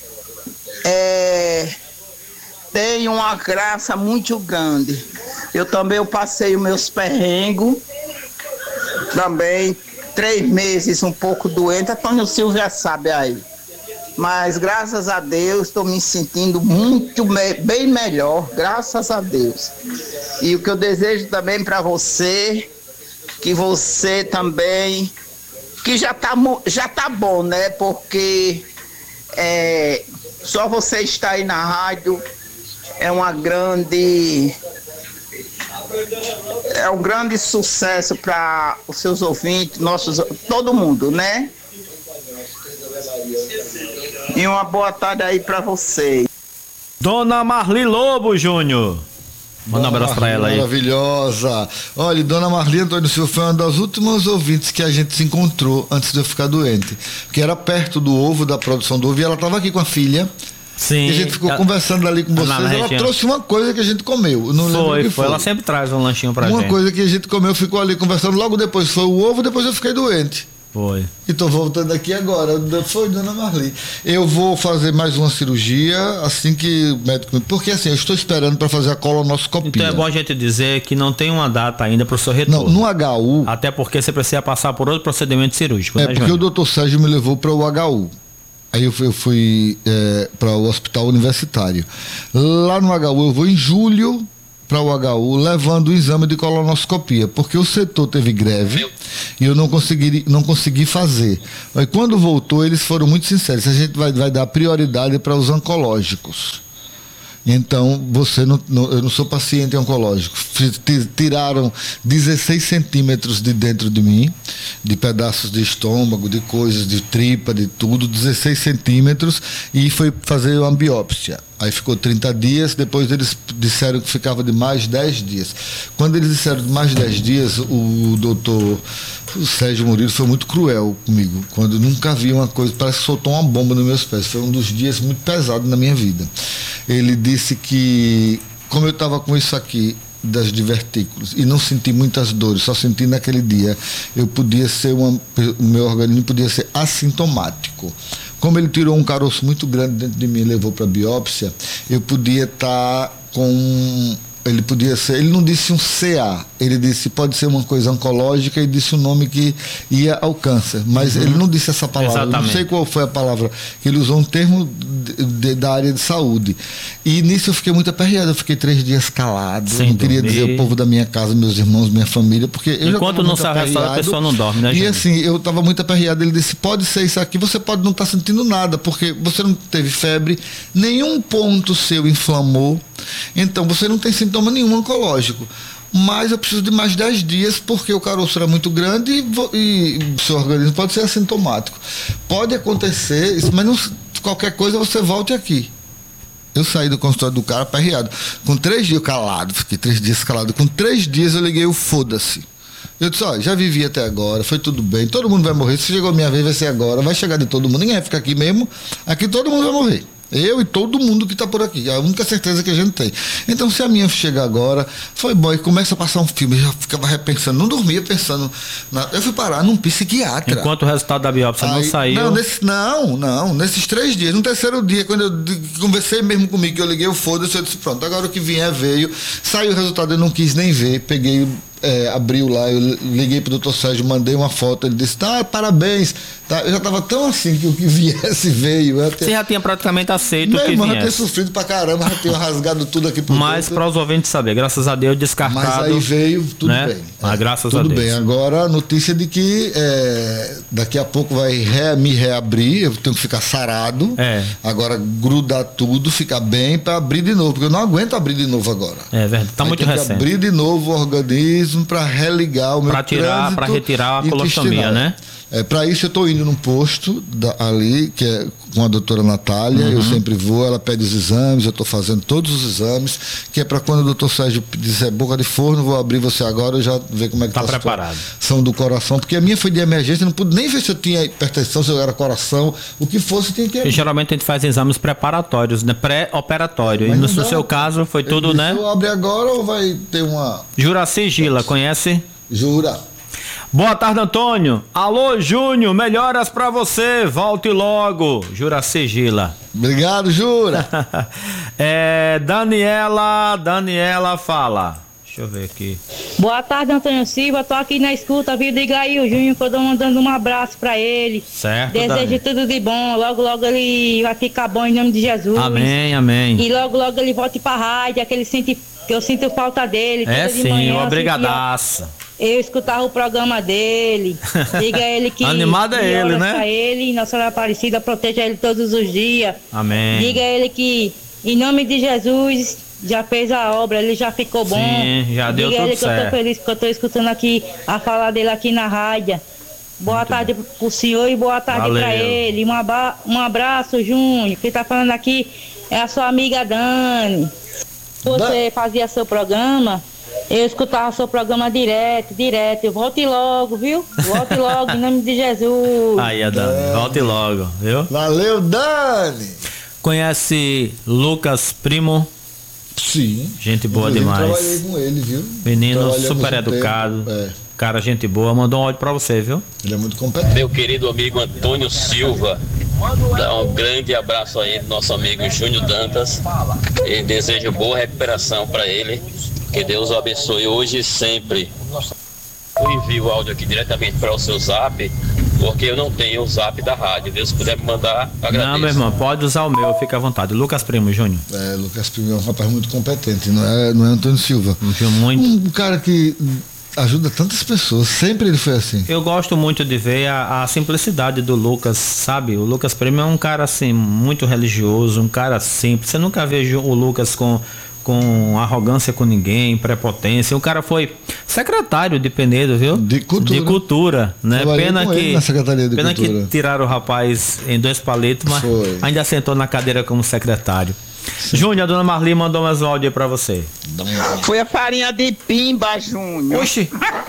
tem uma graça muito grande. Eu também passei os meus perrengos, também 3 meses um pouco doente, Antônio Silva sabe aí. Mas graças a Deus estou me sentindo bem melhor, graças a Deus. E o que eu desejo também para você, que você também, que já tá bom, né? Porque só você estar aí na rádio é um grande sucesso para os seus ouvintes, todo mundo, né? E uma boa tarde aí pra vocês. Dona Marli Lobo, Júnior. Manda um abraço pra ela aí. Maravilhosa. Olha, Dona Marli Antônio Silva foi uma das últimas ouvintes que a gente se encontrou antes de eu ficar doente. Que era perto do ovo, da produção do ovo, e ela estava aqui com a filha. Sim. E a gente ficou conversando ali com vocês. Ela trouxe uma coisa que a gente comeu. Não lembro o que foi. Ela sempre traz um lanchinho pra gente. Uma coisa que a gente comeu, ficou ali conversando. Logo depois foi o ovo, depois eu fiquei doente. Foi. E tô voltando aqui agora. Foi, Dona Marli. Eu vou fazer mais uma cirurgia assim que o médico. Porque assim, eu estou esperando para fazer a colonoscopia. Então é bom a gente dizer que não tem uma data ainda para o seu retorno. Não, no HU. Até porque você precisa passar por outro procedimento cirúrgico. Porque Júnior? O doutor Sérgio me levou para o HU. Aí eu fui para o hospital universitário. Lá no HU eu vou em julho para o HU levando o exame de colonoscopia, porque o setor teve greve e eu não consegui fazer. Mas quando voltou, eles foram muito sinceros: a gente vai dar prioridade para os oncológicos. Então, eu não sou paciente oncológico. Tiraram 16 centímetros de dentro de mim, de pedaços de estômago, de coisas, de tripa, de tudo, 16 centímetros, e foi fazer uma biópsia. Aí ficou 30 dias, depois eles disseram que ficava de mais 10 dias. Quando eles disseram de mais 10 dias, o doutor Sérgio Murilo foi muito cruel comigo, quando eu nunca vi uma coisa, parece que soltou uma bomba nos meus pés. Foi um dos dias muito pesados na minha vida. Ele disse que, como eu estava com isso aqui, das divertículos, e não senti muitas dores, só senti naquele dia, eu podia ser o meu organismo podia ser assintomático. Como ele tirou um caroço muito grande dentro de mim e levou para biópsia, eu podia estar com... ele não disse um CA, ele disse pode ser uma coisa oncológica, e disse o nome que ia ao câncer, mas ele não disse essa palavra. Exatamente. Não sei qual foi a palavra que ele usou, um termo da área de saúde, e nisso eu fiquei muito aperreado. Eu fiquei 3 dias calado, não queria dizer o povo da minha casa, meus irmãos, minha família, porque eu enquanto não sai o resultado, a pessoa não dorme, né, e gente? Assim, eu estava muito aperreado. Ele disse, pode ser isso aqui, você pode não estar sentindo nada, porque você não teve febre, nenhum ponto seu inflamou, então você não tem sintoma nenhum oncológico, mas eu preciso de mais 10 dias porque o caroço era muito grande e seu organismo pode ser assintomático. Pode acontecer isso, mas não, qualquer coisa você volte aqui. Eu saí do consultório do cara aperreado, com 3 dias calado, fiquei 3 dias calado, com 3 dias eu liguei o foda-se. Eu disse, ó, já vivi até agora, foi tudo bem, todo mundo vai morrer, se chegou a minha vez vai ser agora, vai chegar de todo mundo, ninguém vai ficar aqui mesmo, aqui todo mundo vai morrer. Eu e todo mundo que está por aqui, é a única certeza que a gente tem. Então, se a minha chegar agora, foi bom, e começa a passar um filme, eu já ficava repensando, não dormia pensando, eu fui parar num psiquiatra. Enquanto o resultado da biópsia não saiu... Não, nesses 3 dias, no terceiro dia, quando eu conversei mesmo comigo, que eu liguei o foda-se, eu disse, pronto, agora o que vier veio, saiu o resultado, eu não quis nem ver, peguei... abriu lá, eu liguei pro doutor Sérgio, mandei uma foto, ele disse, parabéns, tá? Eu já estava tão assim que o que viesse veio. Você já tinha praticamente aceito o que viesse. Eu já tinha sofrido pra caramba, já tinha rasgado tudo aqui por Mas para os ouvintes saber, graças a Deus, descartado. Mas aí veio, tudo né? bem. Mas graças a Deus. Tudo bem, agora a notícia de que daqui a pouco vai me reabrir, eu tenho que ficar sarado, agora grudar tudo, ficar bem para abrir de novo, porque eu não aguento abrir de novo agora. É verdade, tá muito recente. Abrir de novo o organismo, para religar o meu trânsito, para retirar a colostomia, né? Para isso eu estou indo num posto ali, que é com a doutora Natália, eu sempre vou, ela pede os exames, eu estou fazendo todos os exames, que é para quando o doutor Sérgio disser boca de forno, vou abrir você agora, eu já ver como é que está a situação do coração, porque a minha foi de emergência, não pude nem ver se eu tinha hipertensão, se eu era coração, o que fosse tinha que... E geralmente a gente faz exames preparatórios, né? Pré-operatório, e no seu caso foi tudo, né? Eu abrir agora ou vai ter uma... Juraci Gila, conhece? Jura. Boa tarde, Antônio. Alô, Júnior, melhoras pra você. Volte logo. Juraci Gila. Obrigado, Jura. Daniela fala. Deixa eu ver aqui. Boa tarde, Antônio Silva. Tô aqui na escuta, viu? Diga aí o Júnior que eu tô mandando um abraço pra ele. Certo, Desejo tudo de bom. Logo, logo ele vai ficar bom em nome de Jesus. Amém, amém. E logo, logo ele volte pra rádio, que eu sinto falta dele. Sim, obrigadaço. Eu escutava o programa dele. Diga a ele que... Animado é ele, né? Pra ele, Nossa Senhora Aparecida, proteja ele todos os dias. Amém. Diga a ele que, em nome de Jesus, já fez a obra, ele já ficou bom. Sim, já deu tudo certo. Diga a ele que eu tô feliz, que eu tô escutando aqui a fala dele aqui na rádio. Boa tarde pro senhor e boa tarde pra ele. Um abraço, Júnior. Quem tá falando aqui é a sua amiga Dani. Você fazia seu programa... Eu escutava seu programa direto. Volte logo, viu? Volte logo, em nome de Jesus. Aí, Dani, volte logo, viu? Valeu, Dani! Conhece Lucas Primo? Sim. Gente boa demais. Eu trabalhei com ele, viu? Menino super educado. Cara, gente boa. Mandou um áudio pra você, viu? Ele é muito competente. Meu querido amigo Antônio Silva. Dá um grande abraço aí do nosso amigo Júnior Dantas. E desejo boa recuperação para ele. Que Deus o abençoe hoje e sempre. Eu envio o áudio aqui diretamente para o seu zap porque eu não tenho o zap da rádio. Deus puder me mandar, agradeço. Não, meu irmão, pode usar o meu, fica à vontade. Lucas Primo Júnior. Lucas Primo é um rapaz muito competente, não é Antônio Silva. Muito. Um cara que ajuda tantas pessoas, sempre ele foi assim. Eu gosto muito de ver a simplicidade do Lucas, sabe? O Lucas Primo é um cara assim, muito religioso, um cara simples. Você nunca vê o Lucas com arrogância com ninguém, prepotência. O cara foi secretário de Penedo, viu? De cultura, né? Pena que tiraram o rapaz em 2 palitos, mas ainda sentou na cadeira como secretário. Sim. Júnior, a dona Marli mandou mais um áudio aí pra você. Foi a farinha de pimba, Júnior. Oxi!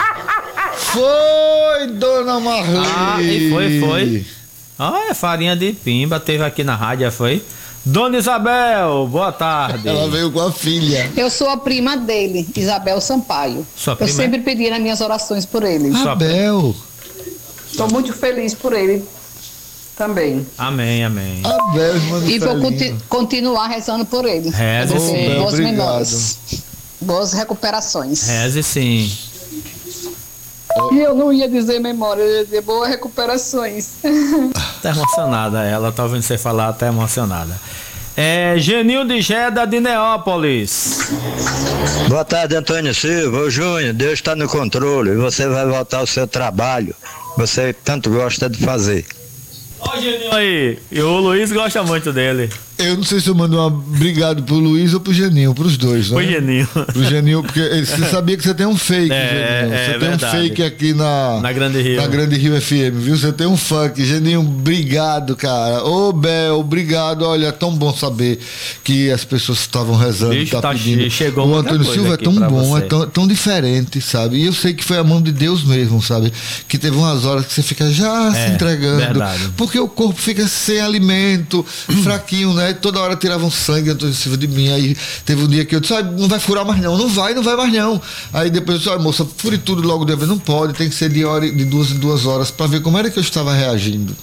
Foi, dona Marli! Foi. É farinha de pimba, teve aqui na rádio, foi? Dona Isabel, boa tarde. Ela veio com a filha. Eu sou a prima dele, Isabel Sampaio. Eu sempre pedi nas minhas orações por ele. Isabel. Estou muito feliz por ele também. Amém. Abel, e vou continuar rezando por ele. Reze sim. Boas memórias. Boas recuperações. Reze sim. E eu não ia dizer memória, eu ia dizer boas recuperações. Tá emocionada ela, tá ouvindo você falar, tá emocionada. Genil de Geda de Neópolis. Boa tarde, Antônio Silva. Ô Júnior, Deus está no controle e você vai voltar ao seu trabalho. Você tanto gosta de fazer. Ó o Geninho aí, e o Luiz gosta muito dele. Eu não sei se eu mando um obrigado pro Luiz ou pro Geninho, pros dois, né? Pro Geninho. Pro Geninho, porque você sabia que você tem um fake, Geninho. Você tem verdade. Um fake aqui na Grande Rio. Na Grande Rio FM, viu? Você tem um funk. Geninho, obrigado, cara. Ô, Bel, obrigado. Olha, é tão bom saber que as pessoas estavam rezando, pedindo. Chegou o Antônio Silva é tão bom, você. é tão diferente, sabe? E eu sei que foi a mão de Deus mesmo, sabe? Que teve umas horas que você fica já se entregando. Verdade. Porque o corpo fica sem alimento, fraquinho, né? Toda hora tiravam sangue, Antônio Silva, de mim. Aí teve um dia que eu disse, não vai furar mais não. Não vai mais não. Aí depois eu disse, moça, fure tudo logo de vez. Não pode, tem que ser de 2 em 2 horas para ver como era que eu estava reagindo.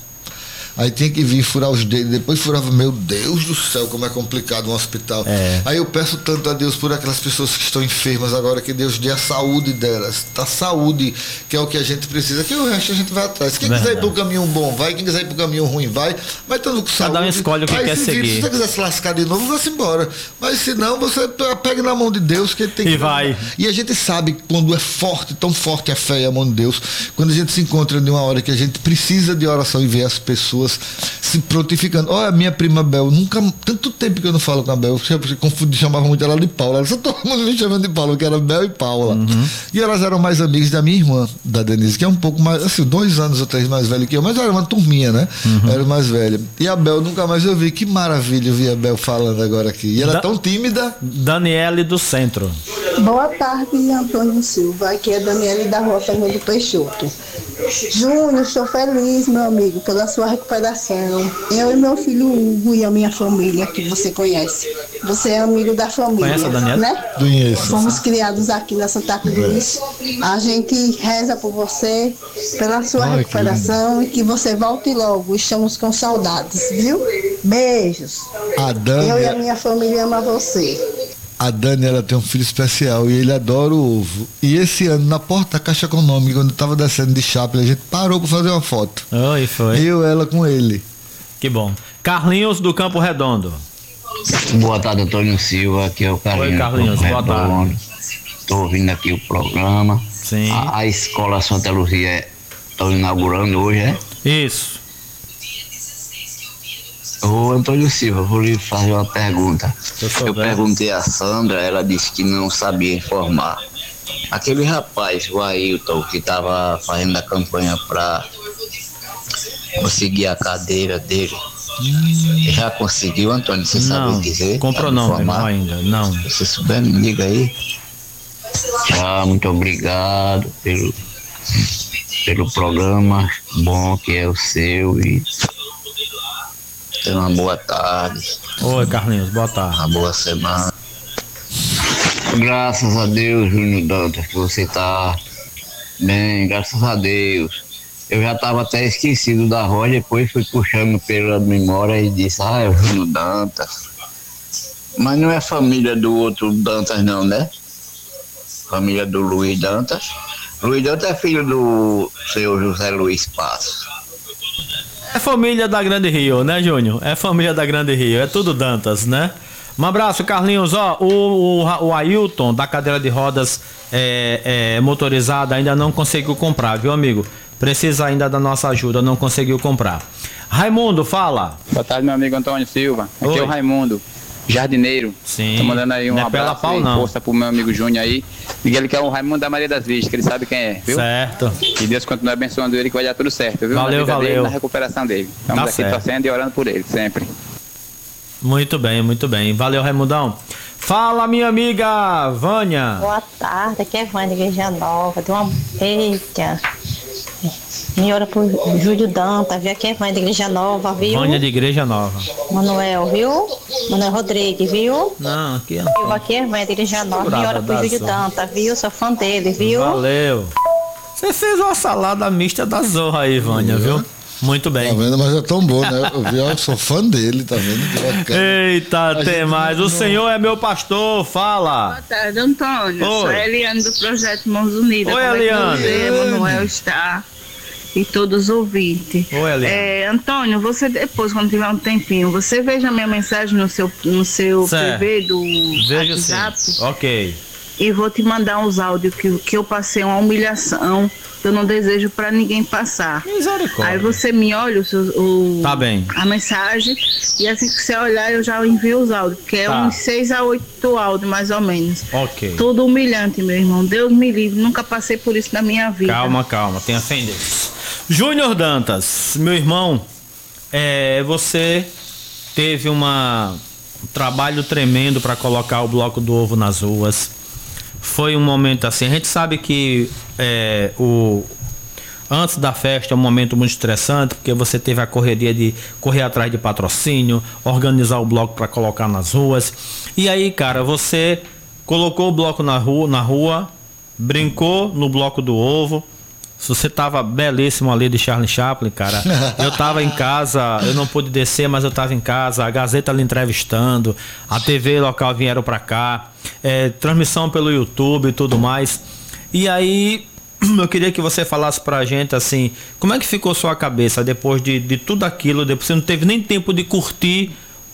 Aí tinha que vir furar os dedos, depois furava, meu Deus do céu, como é complicado um hospital. Aí eu peço tanto a Deus por aquelas pessoas que estão enfermas agora, que Deus dê a saúde delas, a saúde, que é o que a gente precisa, que o resto a gente vai atrás. Quem quiser ir pro caminho bom, vai, quem quiser ir pro caminho ruim, vai, mas estando com saúde. Cada um escolhe o que quer seguir. Se você quiser se lascar de novo, vá-se embora. Mas se não, você pega na mão de Deus, que ele tem que... E vai. E a gente sabe quando é forte, tão forte a fé e a mão de Deus, quando a gente se encontra em uma hora que a gente precisa de oração e ver as pessoas se prontificando. Olha, a minha prima Bel, tanto tempo que eu não falo com a Bel, eu confundi, chamava muito ela de Paula. Ela só todo mundo me chamando de Paula, que era Bel e Paula. E elas eram mais amigas da minha irmã, da Denise, que é um pouco mais, assim, 2 anos ou 3 mais velha que eu, mas era uma turminha, né? Era mais velha. E a Bel nunca mais eu vi. Que maravilha eu vi a Bel falando agora aqui. E ela é tão tímida. Daniele do Centro. Boa tarde, Antônio Silva. Aqui é Daniele da Rua Fernando Peixoto. Júnior, estou feliz, meu amigo, pela sua recuperação. Eu e meu filho Hugo e a minha família, que você conhece. Você é amigo da família, conhece a Daniela? Né? Conheço. Fomos criados aqui na Santa Cruz. A gente reza por você, pela sua recuperação e que você volte logo. Estamos com saudades, viu? Beijos. Eu e a minha família ama você. A Dani, ela tem um filho especial e ele adora o ovo. E esse ano, na porta da Caixa Econômica, quando eu estava descendo de Chaplin, a gente parou para fazer uma foto. Oi, foi. Ela com ele. Que bom. Carlinhos do Campo Redondo. Boa tarde, Antônio Silva. Aqui é o Carlinhos. Oi, Carlinhos. Boa tarde. Estou ouvindo aqui o programa. Sim. A escola Santa Luzia estão inaugurando hoje, é? Isso. Ô Antônio Silva, vou lhe fazer uma pergunta. Eu perguntei a Sandra, ela disse que não sabia informar. Aquele rapaz, o Ailton, que estava fazendo a campanha para conseguir a cadeira dele, já conseguiu, Antônio? Você sabe dizer? Comprou não ainda, não. Se souber, me liga aí. Muito obrigado pelo programa bom que é o seu e tenha uma boa tarde. Oi, Carlinhos, boa tarde. Uma boa semana. Graças a Deus, Júnior Dantas, que você tá bem, graças a Deus. Eu já estava até esquecido da voz, depois fui puxando pela memória e disse, é o Júnior Dantas. Mas não é família do outro Dantas não, né? Família do Luiz Dantas. Luiz Dantas é filho do senhor José Luiz Passos. É família da Grande Rio, né, Júnior? É família da Grande Rio, é tudo Dantas, né? Um abraço, Carlinhos. Ó, o Ailton, da cadeira de rodas motorizada, ainda não conseguiu comprar, viu, amigo? Precisa ainda da nossa ajuda, não conseguiu comprar. Raimundo, fala. Boa tarde, meu amigo Antônio Silva. Aqui é o Raimundo, jardineiro. Sim. Tô mandando aí um abraço e força pro meu amigo Júnior aí. Diga ele que é o Raimundo da Maria das Vistas, que ele sabe quem é, viu? Certo. Que Deus continue abençoando ele, que vai dar tudo certo, viu? Valeu, na vida dele, valeu. na recuperação dele. Estamos Tá aqui certo. torcendo e orando por ele, sempre. Muito bem, muito bem. Valeu, Raimundão. Fala, minha amiga Vânia. Boa tarde, aqui é Vânia, Igreja Nova. Deu uma eita. Me ora pro Júlio Dantas, viu? Aqui é Vânia, Igreja Nova, viu? Vânia de Igreja Nova. Manuel, viu? Manuel Rodrigues, viu? Não, aqui é. Aqui é Vânia, Igreja Nova. Me ora pro Júlio Dantas, viu? Sou fã dele, viu? Valeu. Você fez uma salada mista da Zorra aí, Vânia, viu? Muito bem. Tá vendo? Mas é tão bom, né? Eu sou fã dele, tá vendo? Que bacana. Eita, tem mais. O Senhor é meu pastor, fala. Boa tarde, Antônio. Oi. Sou a Eliane do Projeto Mãos Unidas. Oi, Como é que Eliane. você, Manuel, está? E todos os ouvintes. Oi, Eliane. Antônio, você depois, quando tiver um tempinho, você veja a minha mensagem no seu Certo. PV do Vejo WhatsApp. sim. Ok. E vou te mandar uns áudios que eu passei uma humilhação que eu não desejo pra ninguém passar. Misericórdia. Aí você me olha Tá bem. a mensagem e assim que você olhar eu já envio os áudios, que é Tá. uns 6 a 8 áudios mais ou menos. Ok. Tudo humilhante, meu irmão. Deus me livre, nunca passei por isso na minha vida. Calma, calma, tenha fé em Deus. Júnior Dantas, meu irmão, você teve um trabalho tremendo para colocar o bloco do ovo nas ruas. Foi um momento assim, a gente sabe que antes da festa é um momento muito estressante, porque você teve a correria de correr atrás de patrocínio, organizar o bloco para colocar nas ruas. E aí, cara, você colocou o bloco na rua, brincou no bloco do ovo. Você tava belíssimo ali de Charlie Chaplin, cara. Eu tava em casa, eu não pude descer, mas eu tava em casa. A Gazeta lhe entrevistando, a TV local vieram pra cá, transmissão pelo YouTube e tudo mais. E aí, eu queria que você falasse pra gente, assim, como é que ficou sua cabeça depois de tudo aquilo? Depois você não teve nem tempo de curtir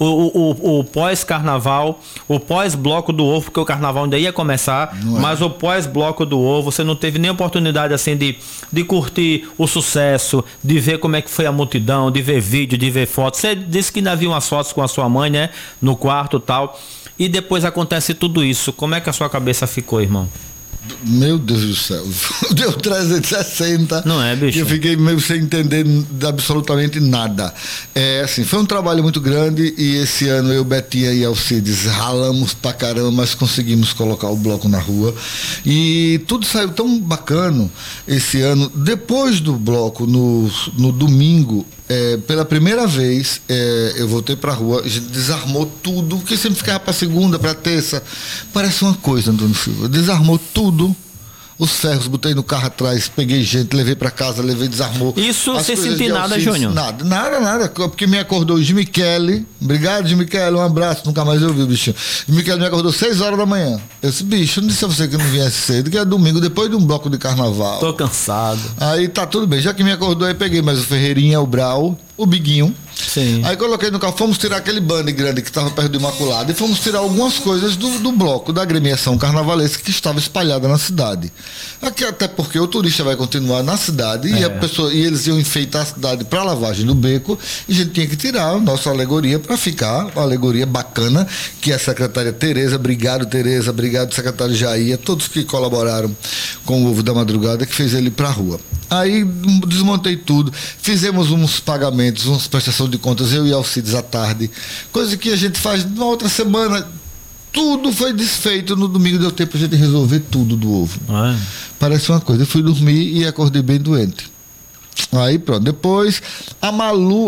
o pós-carnaval, o pós-bloco do ovo, porque o carnaval ainda ia começar, mas o pós-bloco do ovo, você não teve nem oportunidade assim de curtir o sucesso, de ver como é que foi a multidão, de ver vídeo, de ver fotos. Você disse que ainda viu umas fotos com a sua mãe, né, no quarto e tal, e depois acontece tudo isso. Como é que a sua cabeça ficou, irmão? Meu Deus do céu, deu 360. Não é, bicho? Eu fiquei meio sem entender absolutamente nada. Assim, foi um trabalho muito grande e esse ano eu, Betinha e Alcides ralamos pra caramba, mas conseguimos colocar o bloco na rua e tudo saiu tão bacana esse ano. Depois do bloco, no domingo, pela primeira vez eu voltei pra rua, a gente desarmou tudo, porque sempre ficava pra segunda, pra terça. Parece uma coisa, Antônio Silva. Desarmou tudo, os ferros, botei no carro atrás, peguei gente, levei pra casa, desarmou. Isso sem sentir nada, Júnior? Nada, porque me acordou o Jimmy Kelly. Obrigado, Jimmy Kelly, um abraço, nunca mais eu vi o bichinho. Jimmy Kelly me acordou 6 horas da manhã. Eu disse, bicho, não disse a você que não viesse cedo, que é domingo, depois de um bloco de carnaval. Tô cansado. Aí tá tudo bem, já que me acordou, aí peguei mais o Ferreirinha, o Brau, o Biguinho. Sim. Aí coloquei no carro, fomos tirar aquele bande grande que estava perto do Imaculado e fomos tirar algumas coisas do bloco, da agremiação carnavalesca que estava espalhada na cidade. Aqui, até porque o turista vai continuar na cidade e eles iam enfeitar a cidade para a lavagem do beco e a gente tinha que tirar a nossa alegoria para ficar uma alegoria bacana, que a secretária Tereza, obrigado secretário Jair, todos que colaboraram com o Ovo da Madrugada, que fez ele para a rua. Aí desmontei tudo, fizemos uns pagamentos, umas prestações de contas, eu e Alcides à tarde, coisa que a gente faz na outra semana. Tudo foi desfeito no domingo, deu tempo a gente resolver tudo do ovo. Parece uma coisa, eu fui dormir e acordei bem doente. Aí pronto, depois a Manu,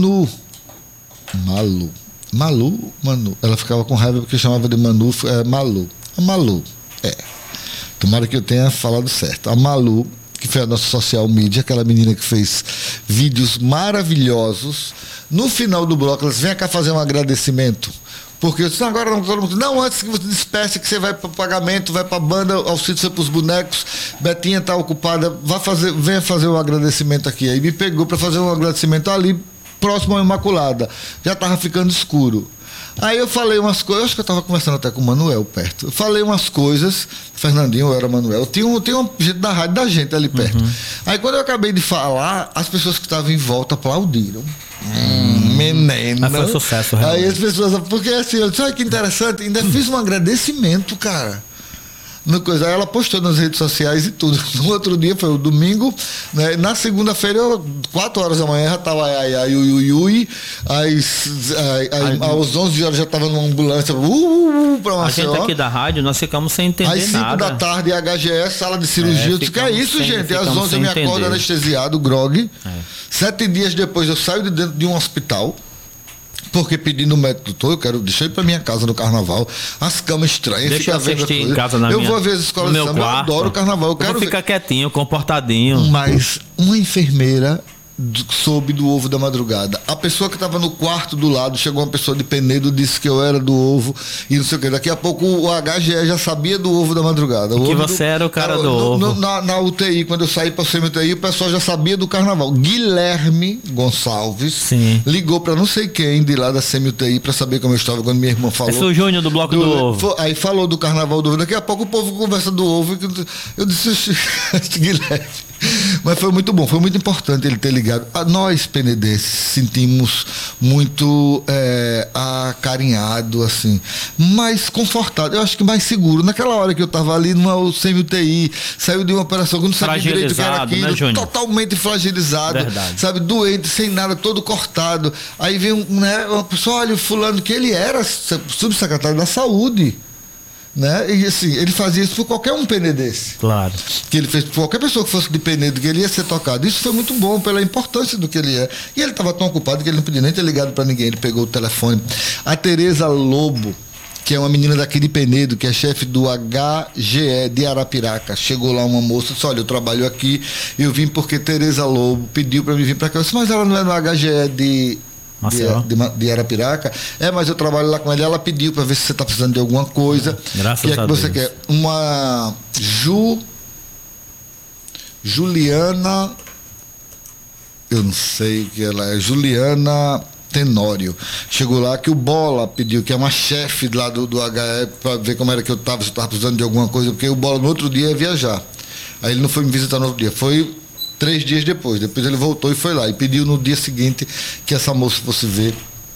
ela ficava com raiva porque chamava de Manu, tomara que eu tenha falado certo. A Malu, que foi a nossa social media, aquela menina que fez vídeos maravilhosos. No final do bloco, elas vêm cá fazer um agradecimento. Porque eu disse, agora não, todo mundo, não, antes que você despece, que você vai para o pagamento, vai para a banda, auxílio foi para os bonecos, Betinha está ocupada, venha fazer um agradecimento aqui. Aí me pegou para fazer um agradecimento ali, próximo à Imaculada. Já estava ficando escuro. Aí eu falei umas coisas, acho que eu estava conversando até com o Manuel perto. Eu falei umas coisas, Fernandinho, eu era Manuel, tinha um gente da rádio da gente ali perto. Aí quando eu acabei de falar, as pessoas que estavam em volta aplaudiram. Menino. Mas foi sucesso, realmente. Aí as pessoas, porque assim, eu disse, olha que interessante, ainda fiz um agradecimento, cara. No coisa, aí ela postou nas redes sociais e tudo. No outro dia, foi o domingo, né? Na segunda-feira, 4 horas da manhã, já estava aos 11 horas já estava numa ambulância pra a gente aqui da rádio, nós ficamos sem entender nada. Às 5 da tarde, HGS, sala de cirurgia. Eu disse, que é isso, gente? Às 11 eu me acordo anestesiado, grog. 7 dias depois, eu saio de dentro de um hospital. Porque pedindo o médico, deixa eu ir para minha casa no carnaval, as camas estranhas, deixa eu assistir em casa eu vou ver as escolas de samba, eu adoro o carnaval, eu quero ficar quietinho, comportadinho. Mas uma enfermeira soube do ovo da madrugada. A pessoa que estava no quarto do lado, chegou uma pessoa de Penedo, disse que eu era do ovo e não sei o que. Daqui a pouco o HGE já sabia do ovo da madrugada. Que você era o cara do ovo. Na UTI, quando eu saí para o CMTI, o pessoal já sabia do carnaval. Guilherme Gonçalves ligou para não sei quem de lá da CMTI para saber como eu estava quando minha irmã falou. Esse foi o Júnior do Bloco do Ovo. Aí falou do carnaval do ovo. Daqui a pouco o povo conversa do ovo. Eu disse, Guilherme. Mas foi muito bom, foi muito importante ele ter ligado. Nós, penedenses, sentimos muito acarinhado, assim, mais confortado, eu acho que mais seguro. Naquela hora que eu estava ali no CMUTI, saiu de uma operação que eu não sabia direito o que era aquilo, né, totalmente fragilizado, sabe, doente, sem nada, todo cortado. Aí vem uma pessoa, olha, o fulano, que ele era subsecretário da Saúde. Né? E assim, ele fazia isso por qualquer penedense. Claro. Que ele fez por qualquer pessoa que fosse de Penedo, que ele ia ser tocado. Isso foi muito bom pela importância do que ele é. E ele estava tão ocupado que ele não podia nem ter ligado para ninguém. Ele pegou o telefone. A Tereza Lobo, que é uma menina daqui de Penedo, que é chefe do HGE de Arapiraca. Chegou lá uma moça e disse, olha, eu trabalho aqui, eu vim porque Tereza Lobo pediu para mim vir para cá. Eu disse, mas ela não é no HGE de Arapiraca? Mas eu trabalho lá com ela. Ela pediu para ver se você está precisando de alguma coisa. Graças a Deus. Você quer? Uma Juliana, eu não sei o que ela é, Juliana Tenório. Chegou lá que o Bola pediu, que é uma chefe lá do HE, para ver como era que eu estava, se eu estava precisando de alguma coisa, porque o Bola no outro dia ia viajar. Aí ele não foi me visitar no outro dia, foi 3 dias depois ele voltou e foi lá e pediu no dia seguinte que essa moça fosse ver.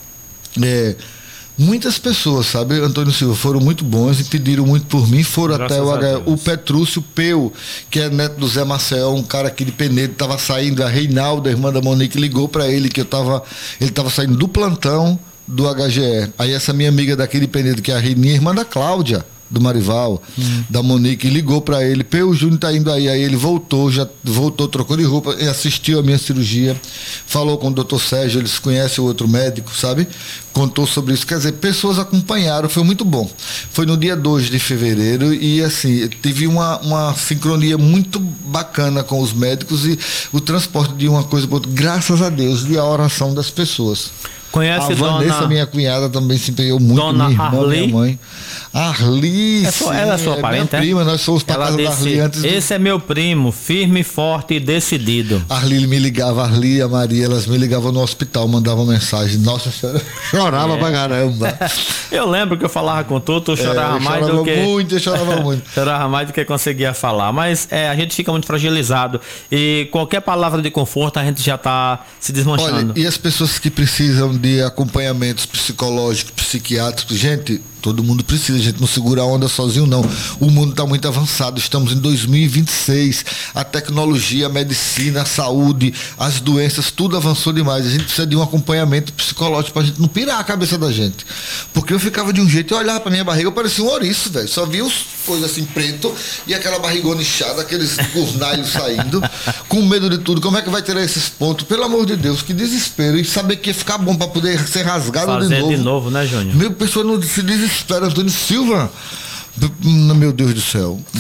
Muitas pessoas, sabe, Antônio Silva, foram muito bons e pediram muito por mim, foram graças até o Petrúcio Peu, que é neto do Zé Marcel, um cara aqui de Penedo, estava saindo, a Reinalda, a irmã da Monique, ligou para ele que ele estava saindo do plantão do HGE. Aí essa minha amiga daqui de Penedo, que é a minha irmã da Cláudia, do Marival, da Monique, ligou para ele, o Júnior tá indo aí ele voltou, trocou de roupa, assistiu a minha cirurgia, falou com o doutor Sérgio, eles conhecem o outro médico, sabe? Contou sobre isso, quer dizer, pessoas acompanharam, foi muito bom. Foi no dia 2 de fevereiro e assim, tive uma sincronia muito bacana com os médicos e o transporte de uma coisa para outra, graças a Deus, e a oração das pessoas. Conhece a Vanessa, minha cunhada, também se empenhou muito, Dona minha irmã, Arli? minha mãe. Arli, ela é sua parente, minha prima, nós fomos para casa da Arli antes. Esse é meu primo, firme, forte e decidido. Arli me ligava, Arli e a Maria, elas me ligavam no hospital, mandavam mensagem. Nossa senhora, chorava pra caramba. Eu lembro que eu falava com tu chorava mais do que... Eu chorava muito. Chorava mais do que conseguia falar. Mas a gente fica muito fragilizado e qualquer palavra de conforto a gente já tá se desmanchando. Olha, e as pessoas que precisam de acompanhamentos psicológicos, psiquiátricos, gente, todo mundo precisa, a gente não segura a onda sozinho não, o mundo está muito avançado, estamos em 2026, a tecnologia, a medicina, a saúde, as doenças, tudo avançou demais, a gente precisa de um acompanhamento psicológico pra gente não pirar a cabeça da gente, porque eu ficava de um jeito, eu olhava pra minha barriga, eu parecia um ouriço, velho, só via coisas assim preto e aquela barrigona inchada, aqueles gurnalhos saindo, com medo de tudo, como é que vai tirar esses pontos, pelo amor de Deus, que desespero, e saber que ia ficar bom pra poder ser rasgado fazer de novo, né, Júnior? Meu pessoal não se desespera, Antônio Silva, meu Deus do céu.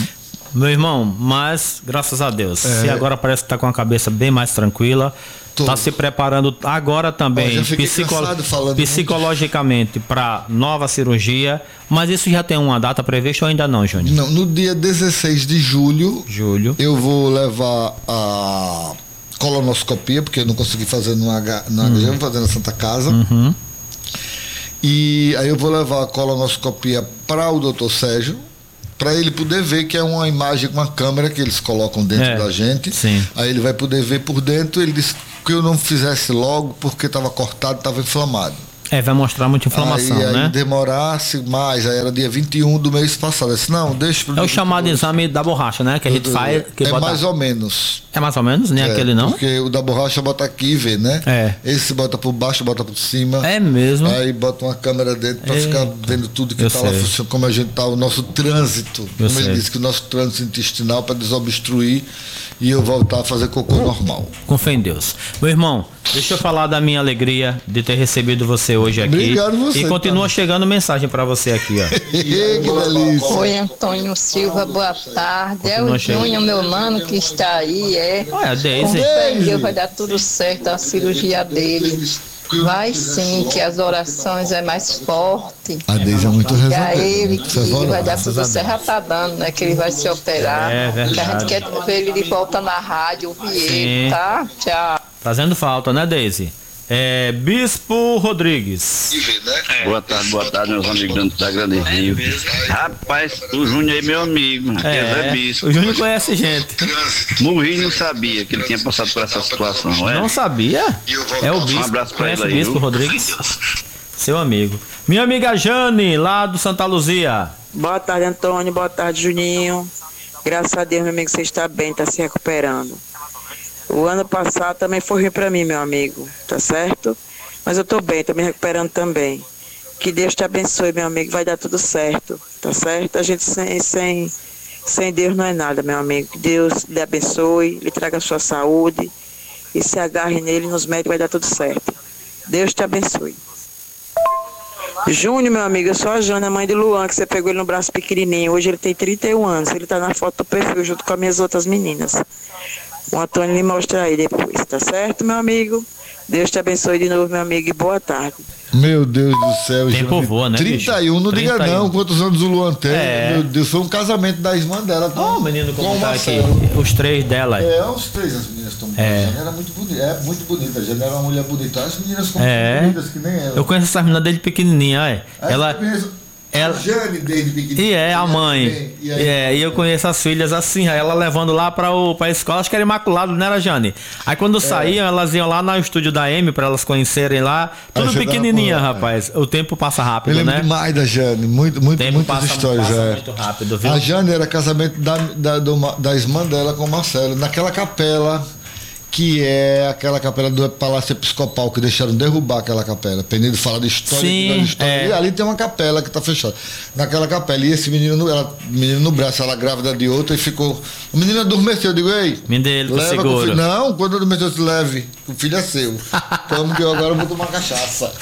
meu irmão, mas graças a Deus. Você agora parece que tá com a cabeça bem mais tranquila. Tá se preparando agora também psicologicamente para nova cirurgia, mas isso já tem uma data prevista ou ainda não, Júnior? Não, no dia 16 de julho eu vou levar a colonoscopia, porque eu não consegui fazer no HG, vou fazer na Santa Casa. E aí eu vou levar a colonoscopia para o Dr. Sérgio, para ele poder ver, que é uma imagem com uma câmera que eles colocam dentro da gente. Sim. Aí ele vai poder ver por dentro. Ele disse que eu não fizesse logo porque estava cortado, estava inflamado. Vai mostrar muita inflamação, né? Aí demorasse mais, aí era dia 21 do mês passado. Eu disse, não, deixa pro o chamado exame da borracha, né? Que a gente faz. Mais ou menos. É mais ou menos? Nem aquele não? Porque o da borracha bota aqui e vê, né? Esse bota por baixo, bota por cima. É mesmo? Aí bota uma câmera dentro pra ficar vendo tudo que tá lá funcionando, como a gente tá, o nosso trânsito. Como ele disse, que o nosso trânsito intestinal para desobstruir e eu voltar a fazer cocô normal. Com fé em Deus. Meu irmão, deixa eu falar da minha alegria de ter recebido você hoje aqui. Obrigado você. E continua chegando mensagem para você aqui, ó. Que delícia. Oi, Antônio Silva, boa tarde. É o Júnior, meu mano, que está aí, Olha, a Deise. Com fé em Deus vai dar tudo certo a cirurgia dele. Vai sim, que as orações é mais forte. A Deise é muito rezadora. É ele que vai dar tudo certo, já tá dando, né? Que ele vai se operar. É verdade. Que a gente quer ver ele de volta na rádio, ouvir ele, tá? Tchau. Fazendo falta, né, Deise? Bispo Rodrigues. Boa tarde, meus amigos da Grande Rio. Rapaz, o Júnior é meu amigo. É bispo. O Júnior conhece gente. Morri e não sabia que ele tinha passado por essa situação. Não sabia? É o bispo. Um abraço pra ele aí. Bispo Rodrigues? Seu amigo. Minha amiga Jane, lá do Santa Luzia. Boa tarde, Antônio. Boa tarde, Juninho. Graças a Deus, meu amigo, você está bem, está se recuperando. O ano passado também foi ruim para mim, meu amigo, tá certo? Mas eu tô bem, tô me recuperando também. Que Deus te abençoe, meu amigo, vai dar tudo certo, tá certo? A gente sem Deus não é nada, meu amigo. Que Deus lhe abençoe, lhe traga a sua saúde e se agarre nele, nos médicos, vai dar tudo certo. Deus te abençoe. Júnior, meu amigo, eu sou a Jana, mãe de Luan, que você pegou ele no braço pequenininho. Hoje ele tem 31 anos, ele tá na foto do perfil junto com as minhas outras meninas. O Antônio me mostra aí depois, tá certo, meu amigo? Deus te abençoe de novo, meu amigo, e boa tarde. Meu Deus do céu, tempo voa, né, 31, não 31. Diga não, quantos anos o Luan tem. Meu Deus, foi um casamento da irmã dela. O menino como tá aqui, os 3 dela. Os 3 as meninas estão bonitas. A Jana era muito bonita, muito bonita. A Jana era uma mulher bonita. As meninas como bonitas que nem ela. Eu conheço essa menina desde pequenininha, Ela... A Jane desde pequenininha. E a mãe. E eu conheço as filhas assim, ela levando lá pra escola, acho que era Imaculado, não era, Jane? Aí quando saíam, elas iam lá no estúdio da M pra elas conhecerem lá. Tudo pequenininha, rapaz. O tempo passa rápido, né? Eu lembro demais da Jane, muitas histórias. Passa muito rápido, viu? A Jane era casamento da irmã dela com o Marcelo, naquela capela, que é aquela capela do Palácio Episcopal, que deixaram derrubar aquela capela. Penedo fala de história. Sim, E ali tem uma capela que está fechada. Naquela capela, e esse menino no braço, ela grávida de outra, e ficou... O menino adormeceu, eu digo, ei, leva com o filho. Não, quando adormeceu, eu disse, leve, o filho é seu. Toma que eu agora vou tomar cachaça.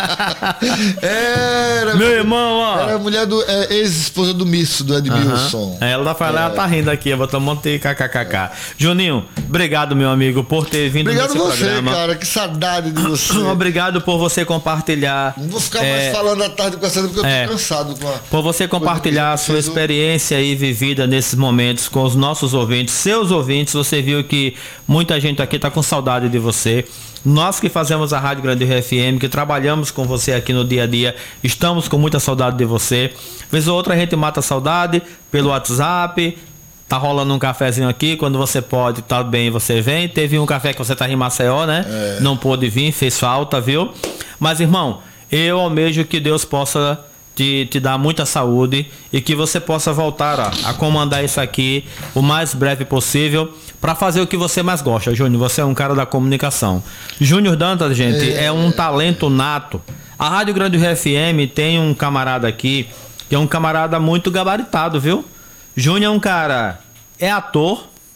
Meu irmão, ó. Era a mulher ex-esposa do Misso, do Edmilson. Ela tá rindo aqui, eu vou tomar um kkkk. Juninho, obrigado, meu amigo, por ter vindo nesse programa. Obrigado você, cara, que saudade de você. Obrigado por você compartilhar. Não vou ficar mais falando à tarde com essa, porque eu tô cansado. Por você compartilhar a sua experiência aí vivida nesses momentos com os nossos ouvintes, seus ouvintes. Você viu que muita gente aqui tá com saudade de você. Nós que fazemos a Rádio Grande Rio FM, que trabalhamos com você aqui no dia a dia, estamos com muita saudade de você. Vez ou outra a gente mata a saudade pelo WhatsApp. Tá rolando um cafezinho aqui, quando você pode, tá bem, você vem. Teve um café que você tá em Maceió, né? Não pôde vir, fez falta, viu? Mas, irmão, eu almejo que Deus possa te dar muita saúde e que você possa voltar a comandar isso aqui o mais breve possível para fazer o que você mais gosta, Júnior. Você é um cara da comunicação. Júnior Dantas, gente, é um talento nato. A Rádio Grande Rio FM tem um camarada aqui, que é um camarada muito gabaritado, viu? Júnior é um cara, é ator,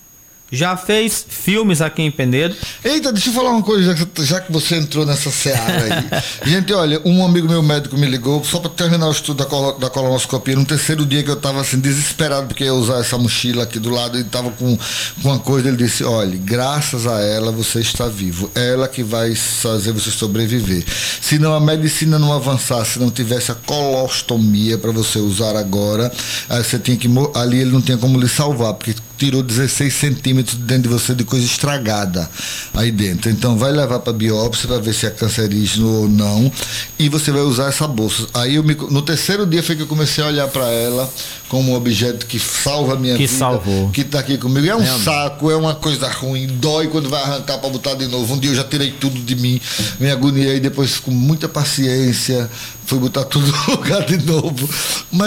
já fez filmes aqui em Penedo. Eita, deixa eu falar uma coisa, já que você entrou nessa seara aí. Gente, olha, um amigo meu médico me ligou só para terminar o estudo da colonoscopia. No terceiro dia que eu tava assim, desesperado, porque ia usar essa mochila aqui do lado e tava com uma coisa. Ele disse: olha, graças a ela você está vivo. Ela que vai fazer você sobreviver. Se não a medicina não avançasse, se não tivesse a colostomia para você usar agora, aí você tinha que. Ali ele não tinha como lhe salvar, porque tirou 16 centímetros dentro de você de coisa estragada aí dentro. Então vai levar para biópsia para ver se é cancerígeno ou não, e você vai usar essa bolsa. Aí no terceiro dia foi que eu comecei a olhar para ela como um objeto que salva a minha vida, salvou, que tá aqui comigo. É um saco, é uma coisa ruim, dói quando vai arrancar para botar de novo. Um dia eu já tirei tudo de mim, me agoniei, depois com muita paciência fui botar tudo no lugar de novo. Mas